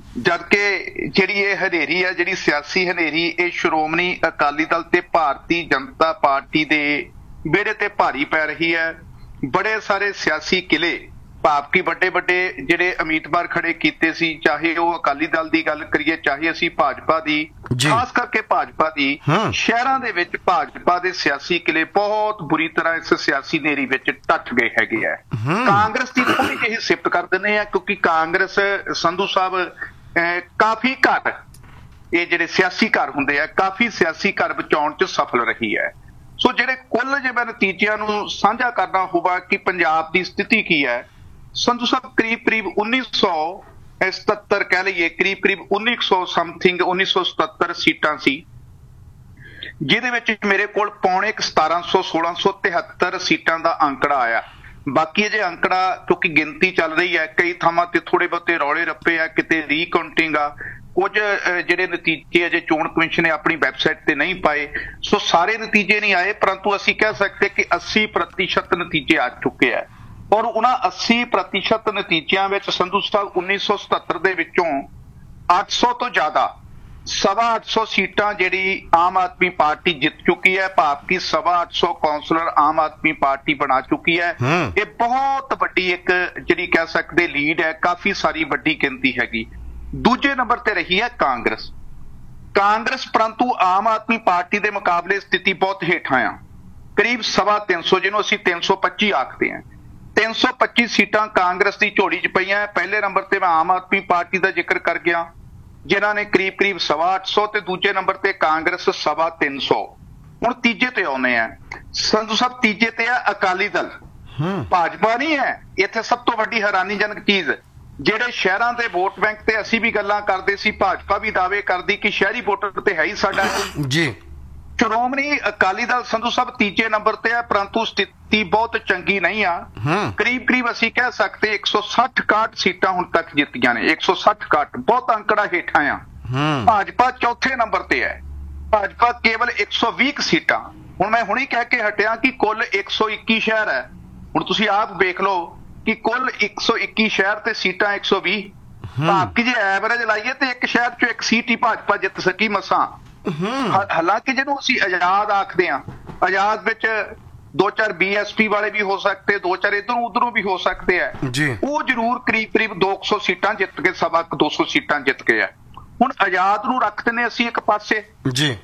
ਜਦਕਿ ਜਿਹੜੀ ਇਹ ਹਨੇਰੀ ਹੈ, ਜਿਹੜੀ ਸਿਆਸੀ ਹਨੇਰੀ, ਇਹ ਸ਼੍ਰੋਮਣੀ ਅਕਾਲੀ ਦਲ ਤੇ ਭਾਰਤੀ ਜਨਤਾ ਪਾਰਟੀ ਦੇ ਵਿਹੜੇ ਤੇ ਭਾਰੀ ਪੈ ਰਹੀ ਹੈ। ਬੜੇ ਸਾਰੇ ਸਿਆਸੀ ਕਿਲੇ, ਭਾਵ ਕਿ ਵੱਡੇ ਵੱਡੇ ਜਿਹੜੇ ਉਮੀਦਵਾਰ ਖੜੇ ਕੀਤੇ ਸੀ, ਚਾਹੇ ਉਹ ਅਕਾਲੀ ਦਲ ਦੀ ਗੱਲ ਕਰੀਏ, ਚਾਹੇ ਅਸੀਂ ਭਾਜਪਾ ਦੀ, ਖਾਸ ਕਰਕੇ ਭਾਜਪਾ ਦੀ, ਸ਼ਹਿਰਾਂ ਦੇ ਵਿੱਚ ਭਾਜਪਾ ਦੇ ਸਿਆਸੀ ਕਿਲੇ ਬਹੁਤ ਬੁਰੀ ਤਰ੍ਹਾਂ ਇਸ ਸਿਆਸੀ ਹਨੇਰੀ ਵਿੱਚ ਟੱਟ ਗਏ ਹੈਗੇ ਆ। ਕਾਂਗਰਸ ਦੀ ਥੋੜੀ ਜਿਹੀ ਸਿਫਤ ਕਰ ਦਿੰਦੇ ਆ, ਕਿਉਂਕਿ ਕਾਂਗਰਸ ਸੰਧੂ ਸਾਹਿਬ ਕਾਫੀ ਘਰ, ਇਹ ਜਿਹੜੇ ਸਿਆਸੀ ਘਰ ਹੁੰਦੇ ਆ, ਕਾਫੀ ਸਿਆਸੀ ਘਰ ਬਚਾਉਣ ਚ ਸਫਲ ਰਹੀ ਹੈ। ਸੋ ਜਿਹੜੇ ਕੁੱਲ ਜੇ ਮੈਂ ਨਤੀਜਿਆਂ ਨੂੰ ਸਾਂਝਾ ਕਰਨਾ ਹੋਵੇ ਕਿ ਪੰਜਾਬ ਦੀ ਸਥਿਤੀ ਕੀ ਹੈ, ਸੰਧੂ ਸਾਹਿਬ ਕਰੀਬ ਕਰੀਬ ਉੱਨੀ ਸੌ ਸਤੱਤਰ ਕਹਿ ਲਈਏ, ਕਰੀਬ ਕਰੀਬ ਉੱਨੀ ਸੌ ਸਮਥਿੰਗ ਉੱਨੀ ਸੌ ਸਤੱਤਰ ਸੀਟਾਂ ਸੀ, ਜਿਹਦੇ ਵਿੱਚ ਮੇਰੇ ਕੋਲ ਪੌਣੇ ਸਤਾਰਾਂ ਸੌ ਸੋਲਾਂ ਸੌ ਤਿਹੱਤਰ ਸੀਟਾਂ ਦਾ ਅੰਕੜਾ ਆਇਆ। ਬਾਕੀ ਅਜੇ ਅੰਕੜਾ ਕਿਉਂਕਿ ਗਿਣਤੀ ਚੱਲ ਰਹੀ ਹੈ, ਕਈ ਥਾਵਾਂ ਤੇ ਥੋੜੇ ਬਹੁਤੇ ਰੌਲੇ ਰੱਪੇ ਆ, ਕਿਤੇ ਰੀਕਾਊਂਟਿੰਗ ਆ, ਕੁਝ ਜਿਹੜੇ ਨਤੀਜੇ ਅਜੇ ਚੋਣ ਕਮਿਸ਼ਨ ਨੇ ਆਪਣੀ ਵੈਬਸਾਈਟ ਤੇ ਨਹੀਂ ਪਾਏ। ਸੋ ਸਾਰੇ ਨਤੀਜੇ ਨਹੀਂ ਆਏ, ਪਰੰਤੂ ਅਸੀਂ ਕਹਿ ਸਕਦੇ ਕਿ ਅੱਸੀ ਪ੍ਰਤੀਸ਼ਤ ਨਤੀਜੇ ਆ ਚੁੱਕੇ ਆ। ਔਰ ਉਹਨਾਂ ਅੱਸੀ ਪ੍ਰਤੀਸ਼ਤ ਨਤੀਜਿਆਂ ਵਿੱਚ ਸੰਧੂ ਸਾਹਿਬ ਉੱਨੀ ਸੌ ਸਤੱਤਰ ਦੇ ਵਿੱਚੋਂ ਅੱਠ ਸੌ ਤੋਂ ਜ਼ਿਆਦਾ, ਸਵਾ ਅੱਠ ਸੌ ਸੀਟਾਂ ਜਿਹੜੀ ਆਮ ਆਦਮੀ ਪਾਰਟੀ ਜਿੱਤ ਚੁੱਕੀ ਹੈ, ਭਾਵ ਕਿ ਸਵਾ ਅੱਠ ਸੌ ਕੌਂਸਲਰ ਆਮ ਆਦਮੀ ਪਾਰਟੀ ਬਣਾ ਚੁੱਕੀ ਹੈ। ਇਹ ਬਹੁਤ ਵੱਡੀ ਇੱਕ ਜਿਹੜੀ ਕਹਿ ਸਕਦੇ ਲੀਡ ਹੈ, ਕਾਫੀ ਸਾਰੀ ਵੱਡੀ ਗਿਣਤੀ ਹੈਗੀ। ਦੂਜੇ ਨੰਬਰ ਤੇ ਰਹੀ ਹੈ ਕਾਂਗਰਸ। ਕਾਂਗਰਸ ਪਰੰਤੂ ਆਮ ਆਦਮੀ ਪਾਰਟੀ ਦੇ ਮੁਕਾਬਲੇ ਸਥਿਤੀ ਬਹੁਤ ਹੇਠਾਂ ਆ, ਕਰੀਬ ਸਵਾ ਤਿੰਨ ਸੌ, ਜਿਹਨੂੰ ਅਸੀਂ ਤਿੰਨ ਸੌ ਪੱਚੀ ਆਖਦੇ ਹਾਂ। ਤਿੰਨ ਸੌ ਪੱਚੀ ਸੀਟਾਂ ਕਾਂਗਰਸ ਦੀ ਝੋਲੀ 'ਚ ਪਈਆਂ। ਪਹਿਲੇ ਨੰਬਰ ਤੇ ਮੈਂ ਆਮ ਆਦਮੀ ਪਾਰਟੀ ਦਾ ਜ਼ਿਕਰ ਕਰ ਗਿਆ, ਜਿਨ੍ਹਾਂ ਨੇ ਕਰੀਬ ਕਰੀਬ ਸਵਾ ਅੱਠ ਸੌ, ਤੇ ਦੂਜੇ ਨੰਬਰ ਤੇ ਕਾਂਗਰਸ ਸਵਾ ਤਿੰਨ ਸੌ। ਹੁਣ ਤੀਜੇ ਤੇ ਆਉਨੇ ਆ ਸੰਧੂ ਸਾਹਿਬ, ਤੀਜੇ ਤੇ ਆ ਅਕਾਲੀ ਦਲ। ਭਾਜਪਾ ਨਹੀਂ ਹੈ ਇੱਥੇ ਸਭ ਤੋਂ ਵੱਡੀ ਹੈਰਾਨੀਜਨਕ ਚੀਜ਼। ਜਿਹੜੇ ਸ਼ਹਿਰਾਂ ਦੇ ਵੋਟ ਬੈਂਕ ਤੇ ਅਸੀਂ ਵੀ ਗੱਲਾਂ ਕਰਦੇ ਸੀ, ਭਾਜਪਾ ਵੀ ਦਾਅਵੇ ਕਰਦੀ ਕਿ ਸ਼ਹਿਰੀ ਵੋਟਰ ਤੇ ਹੈ ਹੀ ਸਾਡਾ ਜੀ। ਸ਼੍ਰੋਮਣੀ ਅਕਾਲੀ ਦਲ ਸੰਧੂ ਸਾਹਿਬ ਤੀਜੇ ਨੰਬਰ ਤੇ ਹੈ, ਪਰੰਤੂ ਸਥਿਤੀ ਬਹੁਤ ਚੰਗੀ ਨਹੀਂ ਆ। ਕਰੀਬ ਕਰੀਬ ਅਸੀਂ ਕਹਿ ਸਕਦੇ ਇੱਕ ਸੌ ਸੱਠ ਇਕਾਹਠ ਸੀਟਾਂ ਹੁਣ ਤੱਕ ਜਿੱਤੀਆਂ ਨੇ, ਇੱਕ ਸੌ ਸੱਠ ਇਕਾਹਠ, ਬਹੁਤ ਅੰਕੜਾ ਹੇਠਾਂ ਆ। ਭਾਜਪਾ ਚੌਥੇ ਨੰਬਰ ਤੇ ਹੈ, ਭਾਜਪਾ ਕੇਵਲ ਇੱਕ ਸੌ ਵੀਹ ਸੀਟਾਂ। ਹੁਣ ਮੈਂ ਹੁਣੀ ਕਹਿ ਕੇ ਹਟਿਆ ਕਿ ਕੁੱਲ ਇੱਕ ਸੌ ਇੱਕੀ ਸ਼ਹਿਰ ਹੈ। ਹੁਣ ਤੁਸੀਂ ਆਪ ਵੇਖ ਲਓ ਕਿ ਕੁੱਲ ਇੱਕ ਸੌ ਇੱਕੀ ਸ਼ਹਿਰ ਤੇ ਸੀਟਾਂ ਇੱਕ ਸੌ ਵੀਹ, ਭਾਵ ਕਿ ਜੇ ਐਵਰੇਜ ਲਾਈਏ ਤੇ ਇੱਕ ਸ਼ਹਿਰ ਚੋਂ ਇੱਕ ਸੀਟ ਹੀ ਭਾਜਪਾ ਜਿੱਤ ਸਕੀ ਮਸਾਂ। ਹਾਲਾਂਕਿ ਜਿਹਨੂੰ ਅਸੀਂ ਆਜ਼ਾਦ ਆਖਦੇ ਹਾਂ, ਆਜ਼ਾਦ ਵਿੱਚ ਦੋ ਚਾਰ ਬੀ ਐਸ ਪੀ ਵਾਲੇ ਵੀ ਹੋ ਸਕਦੇ, ਦੋ ਚਾਰ ਇਧਰੋਂ ਉਧਰੋਂ ਵੀ ਹੋ ਸਕਦੇ ਆ, ਉਹ ਜ਼ਰੂਰ ਕਰੀਬ ਕਰੀਬ ਦੋ ਸੌ ਸੀਟਾਂ ਜਿੱਤ ਕੇ, ਸਵਾ ਦੋ ਸੌ ਸੀਟਾਂ ਜਿੱਤ ਕੇ ਆ। ਹੁਣ ਆਜ਼ਾਦ ਨੂੰ ਰੱਖ ਦਿੰਦੇ ਅਸੀਂ ਇੱਕ ਪਾਸੇ ਜੀ।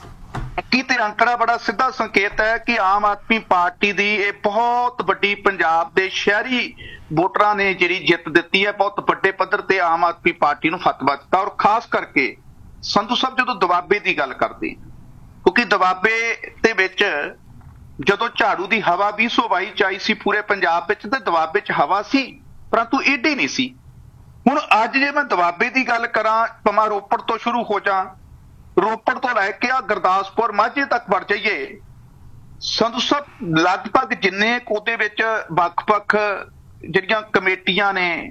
ਕੀ ਤੇ ਅੰਕੜਾ ਬੜਾ ਸਿੱਧਾ ਸੰਕੇਤ ਹੈ ਕਿ ਆਮ ਆਦਮੀ ਪਾਰਟੀ ਦੀ ਇਹ ਬਹੁਤ ਵੱਡੀ ਪੰਜਾਬ ਦੇ ਸ਼ਹਿਰੀ ਵੋਟਰਾਂ ਨੇ ਜਿਹੜੀ ਜਿੱਤ ਦਿੱਤੀ ਹੈ, ਬਹੁਤ ਵੱਡੇ ਪੱਧਰ ਤੇ ਆਮ ਆਦਮੀ ਪਾਰਟੀ ਨੂੰ ਫਤਵਾ ਦਿੱਤਾ। ਔਰ ਖਾਸ ਕਰਕੇ ਸੰਧੂ ਸਾਹਿਬ ਜਦੋਂ ਦੁਆਬੇ ਦੀ ਗੱਲ ਕਰਦੇ, ਕਿਉਂਕਿ ਦੁਆਬੇ ਦੇ ਵਿੱਚ ਜਦੋਂ ਝਾੜੂ ਦੀ ਹਵਾ ਵੀਹ ਸੌ ਬਾਈ ਚ ਆਈ ਸੀ ਪੂਰੇ ਪੰਜਾਬ ਵਿੱਚ, ਤੇ ਦੁਆਬੇ ਚ ਹਵਾ ਸੀ, ਪਰੰਤੂ ਏਡੀ ਨਹੀਂ ਸੀ। ਹੁਣ ਅੱਜ ਜੇ ਮੈਂ ਦੁਆਬੇ ਦੀ ਗੱਲ ਕਰਾਂ, ਭਾਵੇਂ ਰੋਪੜ ਤੋਂ ਸ਼ੁਰੂ ਹੋ ਜਾ, ਰੋਪੜ ਤੋਂ ਲੈ ਕੇ ਆ ਗੁਰਦਾਸਪੁਰ ਮਾਝੇ ਤੱਕ ਵੜ ਜਾਈਏ, ਸੰਧੂ ਸਾਹਿਬ ਲਗਭਗ ਜਿੰਨੇ ਉਹਦੇ ਵਿੱਚ ਵੱਖ-ਵੱਖ ਜਿਹੜੀਆਂ ਕਮੇਟੀਆਂ ਨੇ,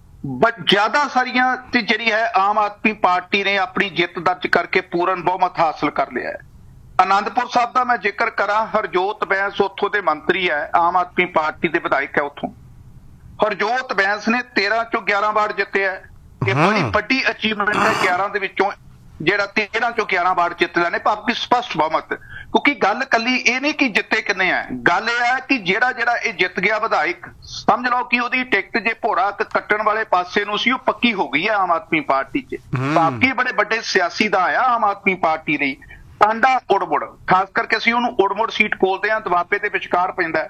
ਜ਼ਿਆਦਾ ਸਾਰੀਆਂ ਤੇ ਜਿਹੜੀ ਹੈ ਆਮ ਆਦਮੀ ਪਾਰਟੀ ਨੇ ਆਪਣੀ ਜਿੱਤ ਦਰਜ ਕਰਕੇ ਪੂਰਨ ਬਹੁਮਤ ਹਾਸਲ ਕਰ ਲਿਆ ਹੈ। ਆਨੰਦਪੁਰ ਸਾਹਿਬ ਦਾ ਮੈਂ ਜ਼ਿਕਰ ਕਰਾਂ, ਹਰਜੋਤ ਬੈਂਸ ਉੱਥੋਂ ਦੇ ਮੰਤਰੀ ਹੈ, ਆਮ ਆਦਮੀ ਪਾਰਟੀ ਦੇ ਵਿਧਾਇਕ ਹੈ ਉੱਥੋਂ। ਹਰਜੋਤ ਬੈਂਸ ਨੇ ਤੇਰਾਂ ਚੋਂ ਗਿਆਰਾਂ ਵਾਰਡ ਜਿੱਤਿਆ। ਇਹ ਬੜੀ ਵੱਡੀ ਅਚੀਵਮੈਂਟ ਹੈ। ਗਿਆਰਾਂ ਦੇ ਵਿੱਚੋਂ ਜਿਹੜਾ ਤੇਰਾਂ ਚੋਂ ਗਿਆਰਾਂ ਵਾਰਡ ਜਿੱਤ ਲੈਣੇ, ਭਾਵ ਕਿ ਸਪਸ਼ਟ ਬਹੁਮਤ। ਕਿਉਂਕਿ ਗੱਲ ਕੱਲੀ ਇਹ ਨਹੀਂ ਕਿ ਜਿੱਤੇ ਕਿੰਨੇ ਆ, ਗੱਲ ਇਹ ਹੈ ਕਿ ਜਿਹੜਾ ਜਿਹੜਾ ਇਹ ਜਿੱਤ ਗਿਆ ਵਿਧਾਇਕ, ਸਮਝ ਲਓ ਕਿ ਉਹਦੀ ਟਿਕਟ ਜੇ ਭੋਰਾ ਕੱਟਣ ਵਾਲੇ ਪਾਸੇ ਨੂੰ ਸੀ ਉਹ ਪੱਕੀ ਹੋ ਗਈ ਹੈ ਆਮ ਆਦਮੀ ਪਾਰਟੀ 'ਚ। ਬਾਕੀ ਬੜੇ ਵੱਡੇ ਸਿਆਸੀ ਦਾ ਆਇਆ ਆਮ ਆਦਮੀ ਪਾਰਟੀ ਲਈ ਟਾਂਡਾ ਉੜਮੁੜ, ਖਾਸ ਕਰਕੇ ਅਸੀਂ ਉਹਨੂੰ ਉੜਮੁੜ ਸੀਟ ਬੋਲਦੇ ਹਾਂ, ਦੁਆਬੇ ਦੇ ਵਿਚਕਾਰ ਪੈਂਦਾ।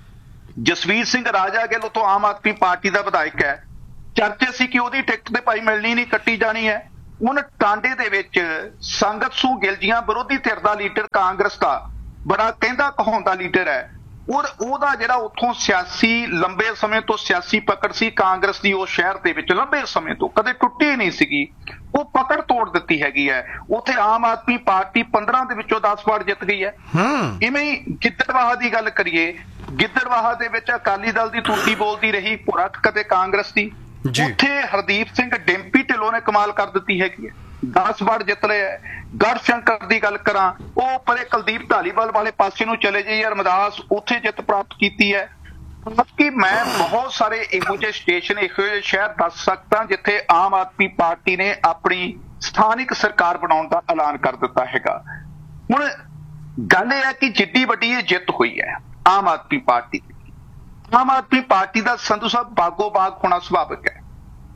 ਜਸਵੀਰ ਸਿੰਘ ਰਾਜਾ ਗਿੱਲ ਉੱਥੋਂ ਆਮ ਆਦਮੀ ਪਾਰਟੀ ਦਾ ਵਿਧਾਇਕ ਹੈ, ਚਰਚੇ ਸੀ ਕਿ ਉਹਦੀ ਟਿਕਟ ਤੇ ਭਾਈ ਮਿਲਣੀ ਨਹੀਂ, ਕੱਟੀ ਜਾਣੀ ਹੈ। ਹੁਣ ਟਾਂਡੇ ਦੇ ਵਿੱਚ ਸੰਗਤ ਸੂ ਗਿੱਲ ਜੀਆਂ ਵਿਰੋਧੀ ਧਿਰ ਦਾ ਲੀਡਰ, ਕਾਂਗਰਸ ਦਾ ਬੜਾ ਕਹਿੰਦਾ ਕਹਾਉਂਦਾ ਲੀਡਰ ਹੈ, ਔਰ ਉਹਦਾ ਜਿਹੜਾ ਉੱਥੋਂ ਸਿਆਸੀ ਲੰਬੇ ਸਮੇਂ ਤੋਂ ਸਿਆਸੀ ਪਕੜ ਸੀ ਕਾਂਗਰਸ ਦੀ, ਉਸ ਸ਼ਹਿਰ ਦੇ ਵਿੱਚ ਲੰਬੇ ਸਮੇਂ ਤੋਂ ਕਦੇ ਟੁੱਟੀ ਨਹੀਂ ਸੀਗੀ, ਉਹ ਪਕੜ ਤੋੜ ਦਿੱਤੀ ਹੈਗੀ ਹੈ। ਉੱਥੇ ਆਮ ਆਦਮੀ ਪਾਰਟੀ ਪੰਦਰਾਂ ਦੇ ਵਿੱਚੋਂ ਦਸ ਵਾਰ ਜਿੱਤ ਗਈ ਹੈ। ਇਵੇਂ ਹੀ ਗਿੱਦੜਬਾਹਾ ਦੀ ਗੱਲ ਕਰੀਏ, ਗਿੱਦੜਬਾਹਾ ਦੇ ਵਿੱਚ ਅਕਾਲੀ ਦਲ ਦੀ ਤੂਤੀ ਬੋਲਦੀ ਰਹੀ, ਭੁਰਕ ਕਦੇ ਕਾਂਗਰਸ ਦੀ। ਉੱਥੇ ਹਰਦੀਪ ਸਿੰਘ ਡਿੰਪੀ ਢਿੱਲੋਂ ਨੇ ਕਮਾਲ ਕਰ ਦਿੱਤੀ ਹੈਗੀ ਹੈ, ਦਸ ਵਾਰ ਜਿੱਤ ਲਿਆ। ਗੜ ਸ਼ੰਕਰ ਦੀ ਗੱਲ ਕਰਾਂ, ਉਹ ਪਰੇ ਕੁਲਦੀਪ ਢਾਲੀਵਾਲ ਵਾਲੇ ਪਾਸੇ ਨੂੰ ਚਲੇ ਜਾਈਏ, ਰਮਦਾਸ, ਉੱਥੇ ਜਿੱਤ ਪ੍ਰਾਪਤ ਕੀਤੀ ਹੈ। ਬਾਕੀ ਮੈਂ ਬਹੁਤ ਸਾਰੇ ਇਹੋ ਜਿਹੇ ਸਟੇਸ਼ਨ, ਇਹੋ ਜਿਹੇ ਸ਼ਹਿਰ ਦੱਸ ਸਕਦਾ ਜਿੱਥੇ ਆਮ ਆਦਮੀ ਪਾਰਟੀ ਨੇ ਆਪਣੀ ਸਥਾਨਿਕ ਸਰਕਾਰ ਬਣਾਉਣ ਦਾ ਐਲਾਨ ਕਰ ਦਿੱਤਾ ਹੈਗਾ। ਹੁਣ ਗੱਲ ਇਹ ਹੈ ਕਿ ਜਿੱਡੀ ਵੱਡੀ ਇਹ ਜਿੱਤ ਹੋਈ ਹੈ ਆਮ ਆਦਮੀ ਪਾਰਟੀ ਦੀ, ਆਮ ਆਦਮੀ ਪਾਰਟੀ ਦਾ ਸੰਧੂ ਸਾਹਿਬ ਬਾਗੋ ਬਾਗ ਹੋਣਾ ਸੁਭਾਵਿਕ ਹੈ।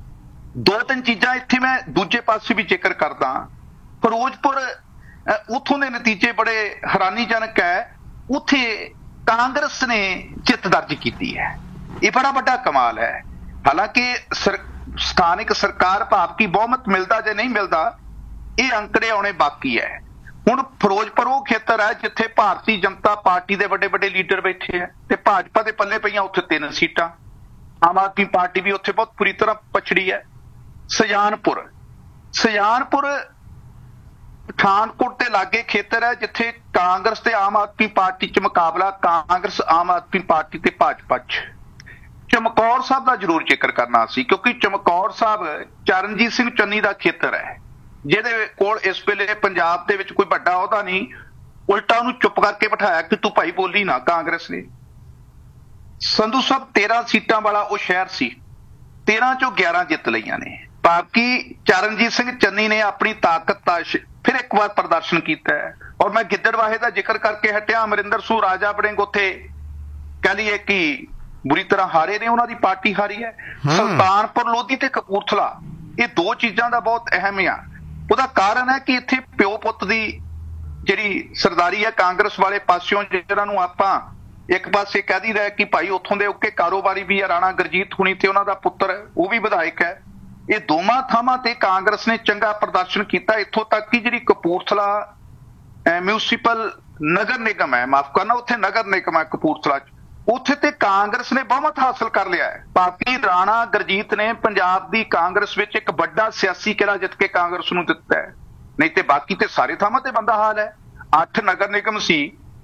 ਦੋ ਤਿੰਨ ਚੀਜ਼ਾਂ ਇੱਥੇ ਮੈਂ ਦੂਜੇ ਪਾਸੇ ਵੀ ਜ਼ਿਕਰ ਕਰਦਾ। ਫਿਰੋਜ਼ਪੁਰ, ਉੱਥੋਂ ਦੇ ਨਤੀਜੇ ਬੜੇ ਹੈਰਾਨੀਜਨਕ ਹੈ। ਉੱਥੇ ਕਾਂਗਰਸ ਨੇ ਜਿੱਤ ਦਰਜ ਕੀਤੀ ਹੈ, ਇਹ ਬੜਾ ਵੱਡਾ ਕਮਾਲ ਹੈ। ਹਾਲਾਂਕਿ ਸਥਾਨਿਕ ਸਰਕਾਰ ਭਾਵ ਕੀ ਬਹੁਮਤ ਮਿਲਦਾ ਜਾਂ ਨਹੀਂ ਮਿਲਦਾ, ਇਹ ਅੰਕੜੇ ਆਉਣੇ ਬਾਕੀ ਹੈ। ਹੁਣ ਫਿਰੋਜ਼ਪੁਰ ਉਹ ਖੇਤਰ ਹੈ ਜਿੱਥੇ ਭਾਰਤੀ ਜਨਤਾ ਪਾਰਟੀ ਦੇ ਵੱਡੇ ਵੱਡੇ ਲੀਡਰ ਬੈਠੇ ਹੈ ਤੇ ਭਾਜਪਾ ਦੇ ਪੱਲੇ ਪਈਆਂ ਉੱਥੇ ਤਿੰਨ ਸੀਟਾਂ। ਆਮ ਆਦਮੀ ਪਾਰਟੀ ਵੀ ਉੱਥੇ ਬਹੁਤ ਬੁਰੀ ਤਰ੍ਹਾਂ ਪਛੜੀ ਹੈ। ਸੁਜਾਨਪੁਰ, ਸੁਜਾਨਪੁਰ ਪਠਾਨਕੋਟ ਦੇ ਲਾਗੇ ਖੇਤਰ ਹੈ ਜਿੱਥੇ ਕਾਂਗਰਸ ਤੇ ਆਮ ਆਦਮੀ ਪਾਰਟੀ 'ਚ ਮੁਕਾਬਲਾ, ਕਾਂਗਰਸ ਆਮ ਆਦਮੀ ਪਾਰਟੀ ਤੇ ਭਾਜਪਾ 'ਚ। ਚਮਕੌਰ ਸਾਹਿਬ ਦਾ ਜ਼ਰੂਰ ਜ਼ਿਕਰ ਕਰਨਾ ਸੀ ਕਿਉਂਕਿ ਚਮਕੌਰ ਸਾਹਿਬ ਚਰਨਜੀਤ ਸਿੰਘ ਚੰਨੀ ਦਾ ਖੇਤਰ ਹੈ, ਜਿਹਦੇ ਕੋਲ ਇਸ ਵੇਲੇ ਪੰਜਾਬ ਦੇ ਵਿੱਚ ਕੋਈ ਵੱਡਾ ਅਹੁਦਾ ਨਹੀਂ, ਉਲਟਾ ਉਹਨੂੰ ਚੁੱਪ ਕਰਕੇ ਬਿਠਾਇਆ ਕਿ ਤੂੰ ਭਾਈ ਬੋਲੀ ਨਾ ਕਾਂਗਰਸ ਨੇ। ਸੰਧੂ ਸਾਹਿਬ ਤੇਰਾਂ ਸੀਟਾਂ ਵਾਲਾ ਉਹ ਸ਼ਹਿਰ ਸੀ, ਤੇਰਾਂ ਚੋਂ ਗਿਆਰਾਂ ਜਿੱਤ ਲਈਆਂ ਨੇ। ਬਾਕੀ ਚਰਨਜੀਤ ਸਿੰਘ ਚੰਨੀ ਨੇ ਆਪਣੀ ਤਾਕਤ ਦਾ ਫਿਰ ਇੱਕ ਵਾਰ ਪ੍ਰਦਰਸ਼ਨ ਕੀਤਾ ਹੈ। ਔਰ ਮੈਂ ਗਿੱਦੜਵਾਹੇ ਦਾ ਜ਼ਿਕਰ ਕਰਕੇ ਹਟਿਆ, ਅਮਰਿੰਦਰ ਸੂ ਰਾਜਾ ਵੜਿੰਗ ਉੱਥੇ ਕਹਿ ਲਈਏ ਕਿ ਬੁਰੀ ਤਰ੍ਹਾਂ ਹਾਰੇ ਨੇ, ਉਹਨਾਂ ਦੀ ਪਾਰਟੀ ਹਾਰੀ ਹੈ। ਸੁਲਤਾਨਪੁਰ ਲੋਧੀ ਤੇ ਕਪੂਰਥਲਾ, ਇਹ ਦੋ ਚੀਜ਼ਾਂ ਦਾ ਬਹੁਤ ਅਹਿਮ ਆ। ਉਹਦਾ ਕਾਰਨ ਹੈ ਕਿ ਇੱਥੇ ਪਿਓ ਪੁੱਤ ਦੀ ਜਿਹੜੀ ਸਰਦਾਰੀ ਹੈ ਕਾਂਗਰਸ ਵਾਲੇ ਪਾਸਿਓਂ, ਜਿਹਨਾਂ ਨੂੰ ਆਪਾਂ ਇੱਕ ਪਾਸੇ ਕਹਿ ਦੀ ਰਹੇ ਕਿ ਭਾਈ ਉੱਥੋਂ ਦੇ ਉੱਕੇ ਕਾਰੋਬਾਰੀ ਵੀ ਆ, ਰਾਣਾ ਗੁਰਜੀਤ ਹੁਣੀ ਤੇ ਉਹਨਾਂ ਦਾ ਪੁੱਤਰ ਉਹ ਵੀ ਵਿਧਾਇਕ ਹੈ। ਇਹ ਦੋਵਾਂ ਥਾਵਾਂ ਤੇ ਕਾਂਗਰਸ ਨੇ ਚੰਗਾ ਪ੍ਰਦਰਸ਼ਨ ਕੀਤਾ। ਇੱਥੋਂ ਤੱਕ ਕਿ ਜਿਹੜੀ ਕਪੂਰਥਲਾ ਮਿਊਨਿਸਪਲ ਨਗਰ ਨਿਗਮ ਹੈ, ਮਾਫ ਕਰਨਾ, ਉੱਥੇ ਨਗਰ ਨਿਗਮ ਹੈ ਕਪੂਰਥਲਾ 'ਚ, ਉੱਥੇ ਤੇ ਕਾਂਗਰਸ ਨੇ ਬਹੁਮਤ ਹਾਸਲ ਕਰ ਲਿਆ ਹੈ। ਬਾਕੀ ਰਾਣਾ ਗੁਰਜੀਤ ਨੇ ਪੰਜਾਬ ਦੀ ਕਾਂਗਰਸ ਵਿੱਚ ਇੱਕ ਵੱਡਾ ਸਿਆਸੀ ਕਿਲਾ ਜਿੱਤ ਕੇ ਕਾਂਗਰਸ ਨੂੰ ਦਿੱਤਾ ਹੈ, ਨਹੀਂ ਤੇ ਬਾਕੀ ਤੇ ਸਾਰੇ ਥਾਵਾਂ ਤੇ ਬੰਦਾ ਹਾਲ ਹੈ। ਅੱਠ ਨਗਰ ਨਿਗਮ ਸੀ,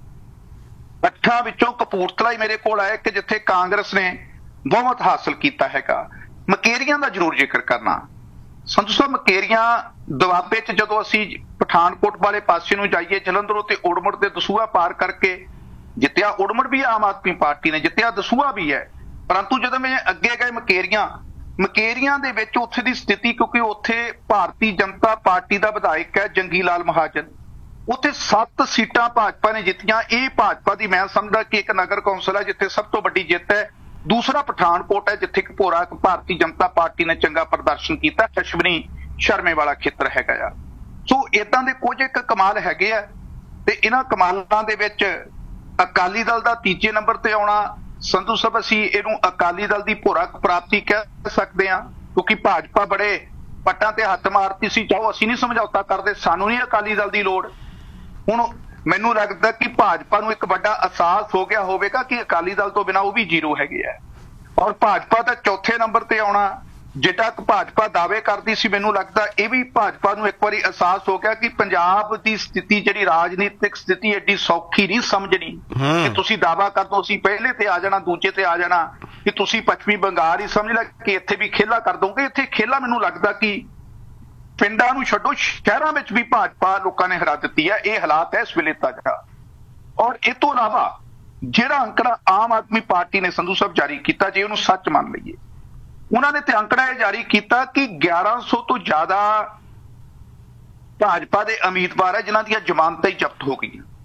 ਅੱਠਾਂ ਵਿੱਚੋਂ ਕਪੂਰਥਲਾ ਹੀ ਮੇਰੇ ਕੋਲ ਆਇਆ ਕਿ ਜਿੱਥੇ ਕਾਂਗਰਸ ਨੇ ਬਹੁਮਤ ਹਾਸਲ ਕੀਤਾ ਹੈਗਾ। ਮਕੇਰੀਆਂ ਦਾ ਜ਼ਰੂਰ ਜ਼ਿਕਰ ਕਰਨਾ ਸੰਧੂ ਸਾਹਿਬ, ਮਕੇਰੀਆਂ ਦੁਆਬੇ 'ਚ ਜਦੋਂ ਅਸੀਂ ਪਠਾਨਕੋਟ ਵਾਲੇ ਪਾਸੇ ਨੂੰ ਜਾਈਏ, ਜਲੰਧਰੋਂ ਤੇ ਉੜਮੁੜ ਤੇ ਦਸੂਹਾ ਪਾਰ ਕਰਕੇ ਜਿੱਤਿਆ। ਉੜਮੁੜ ਵੀ ਆਮ ਆਦਮੀ ਪਾਰਟੀ ਨੇ ਜਿੱਤਿਆ, ਦਸੂਹਾ ਵੀ ਹੈ, ਪਰੰਤੂ ਜਦੋਂ ਮੈਂ ਅੱਗੇ ਗਏ ਮਕੇਰੀਆਂ, ਮਕੇਰੀਆਂ ਦੇ ਵਿੱਚ ਉੱਥੇ ਦੀ ਸਥਿਤੀ, ਕਿਉਂਕਿ ਉੱਥੇ ਭਾਰਤੀ ਜਨਤਾ ਪਾਰਟੀ ਦਾ ਵਿਧਾਇਕ ਹੈ ਜੰਗੀ ਲਾਲ ਮਹਾਜਨ, ਉੱਥੇ ਸੱਤ ਸੀਟਾਂ ਭਾਜਪਾ ਨੇ ਜਿੱਤੀਆਂ। ਇਹ ਭਾਜਪਾ ਦੀ ਮੈਂ ਸਮਝਦਾ ਕਿ ਇੱਕ ਨਗਰ ਕੌਂਸਲ ਹੈ ਜਿੱਥੇ ਸਭ ਤੋਂ ਵੱਡੀ ਜਿੱਤ ਹੈ। ਦੂਸਰਾ ਪਠਾਨਕੋਟ ਹੈ ਜਿੱਥੇ ਇੱਕ ਭੋਰਾ ਭਾਰਤੀ ਜਨਤਾ ਪਾਰਟੀ ਨੇ ਚੰਗਾ ਪ੍ਰਦਰਸ਼ਨ ਕੀਤਾ, ਅਸ਼ਵਨੀ ਸ਼ਰਮੇ ਵਾਲਾ ਖੇਤਰ ਹੈਗਾ ਆ। ਸੋ ਏਦਾਂ ਦੇ ਕੁਝ ਇੱਕ ਕਮਾਲ ਹੈਗੇ ਆ ਤੇ ਇਹਨਾਂ ਕਮਾਲਾਂ ਦੇ ਵਿੱਚ ਅਕਾਲੀ ਦਲ ਦਾ ਤੀਜੇ ਨੰਬਰ ਤੇ ਆਉਣਾ, ਸੰਧੂ ਸਾਹਿਬ ਅਸੀਂ ਇਹਨੂੰ ਅਕਾਲੀ ਦਲ ਦੀ ਭੋਰਾ ਪ੍ਰਾਪਤੀ ਕਹਿ ਸਕਦੇ ਹਾਂ, ਕਿਉਂਕਿ ਭਾਜਪਾ ਬੜੇ ਪੱਟਾਂ ਤੇ ਹੱਥ ਮਾਰਤੀ ਸੀ, ਚਾਹੋ ਅਸੀਂ ਨਹੀਂ ਸਮਝੌਤਾ ਕਰਦੇ, ਸਾਨੂੰ ਨਹੀਂ ਅਕਾਲੀ ਦਲ ਦੀ ਲੋੜ। ਹੁਣ ਮੈਨੂੰ ਲੱਗਦਾ ਕਿ ਭਾਜਪਾ ਨੂੰ ਇੱਕ ਵੱਡਾ ਅਹਿਸਾਸ ਹੋ ਗਿਆ ਹੋਵੇਗਾ ਕਿ ਅਕਾਲੀ ਦਲ ਤੋਂ ਬਿਨਾਂ ਉਹ ਵੀ ਜ਼ੀਰੋ ਹੈਗੇ ਆ, ਔਰ ਭਾਜਪਾ ਦਾ ਚੌਥੇ ਨੰਬਰ ਤੇ ਆਉਣਾ, ਜਿੱਦਾਂ ਕਿ ਭਾਜਪਾ ਦਾਅਵੇ ਕਰਦੀ ਸੀ, ਮੈਨੂੰ ਲੱਗਦਾ ਇਹ ਵੀ ਭਾਜਪਾ ਨੂੰ ਇੱਕ ਵਾਰੀ ਅਹਿਸਾਸ ਹੋ ਗਿਆ ਕਿ ਪੰਜਾਬ ਦੀ ਸਥਿਤੀ, ਜਿਹੜੀ ਰਾਜਨੀਤਿਕ ਸਥਿਤੀ ਐਡੀ ਸੌਖੀ ਨਹੀਂ ਸਮਝਣੀ ਕਿ ਤੁਸੀਂ ਦਾਅਵਾ ਕਰ ਦੋ ਅਸੀਂ ਪਹਿਲੇ ਤੇ ਆ ਜਾਣਾ, ਦੂਜੇ ਤੇ ਆ ਜਾਣਾ, ਕਿ ਤੁਸੀਂ ਪੱਛਮੀ ਬੰਗਾਲ ਹੀ ਸਮਝ ਲੈ ਕਿ ਇੱਥੇ ਵੀ ਖੇਲਾ ਕਰ ਦੋਗੇ। ਇੱਥੇ ਖੇਲਾ ਮੈਨੂੰ ਲੱਗਦਾ ਕਿ ਪਿੰਡਾਂ ਨੂੰ ਛੱਡੋ, ਸ਼ਹਿਰਾਂ ਵਿੱਚ ਵੀ ਭਾਜਪਾ ਲੋਕਾਂ ਨੇ ਹਰਾ ਦਿੱਤੀ ਹੈ। ਇਹ ਹਾਲਾਤ ਹੈ ਇਸ ਵੇਲੇ ਤੱਕ। ਔਰ ਇਹ ਤੋਂ ਇਲਾਵਾ ਜਿਹੜਾ ਅੰਕੜਾ ਆਮ ਆਦਮੀ ਪਾਰਟੀ ਨੇ ਸੰਧੂ ਸਾਹਿਬ ਜਾਰੀ ਕੀਤਾ, ਜੇ ਉਹਨੂੰ ਸੱਚ ਮੰਨ ਲਈਏ, ਉਹਨਾਂ ਨੇ ਤੇ ਅੰਕੜਾ ਇਹ ਜਾਰੀ ਕੀਤਾ ਕਿ ਗਿਆਰਾਂ ਸੌ ਤੋਂ ਜ਼ਿਆਦਾ ਭਾਜਪਾ ਦੇ ਉਮੀਦਵਾਰ ਹੈ ਜਿਨ੍ਹਾਂ ਦੀਆਂ ਜ਼ਮਾਨਤਾਂ ਹੀ ਜ਼ਬਤ ਹੋ ਗਈਆਂ।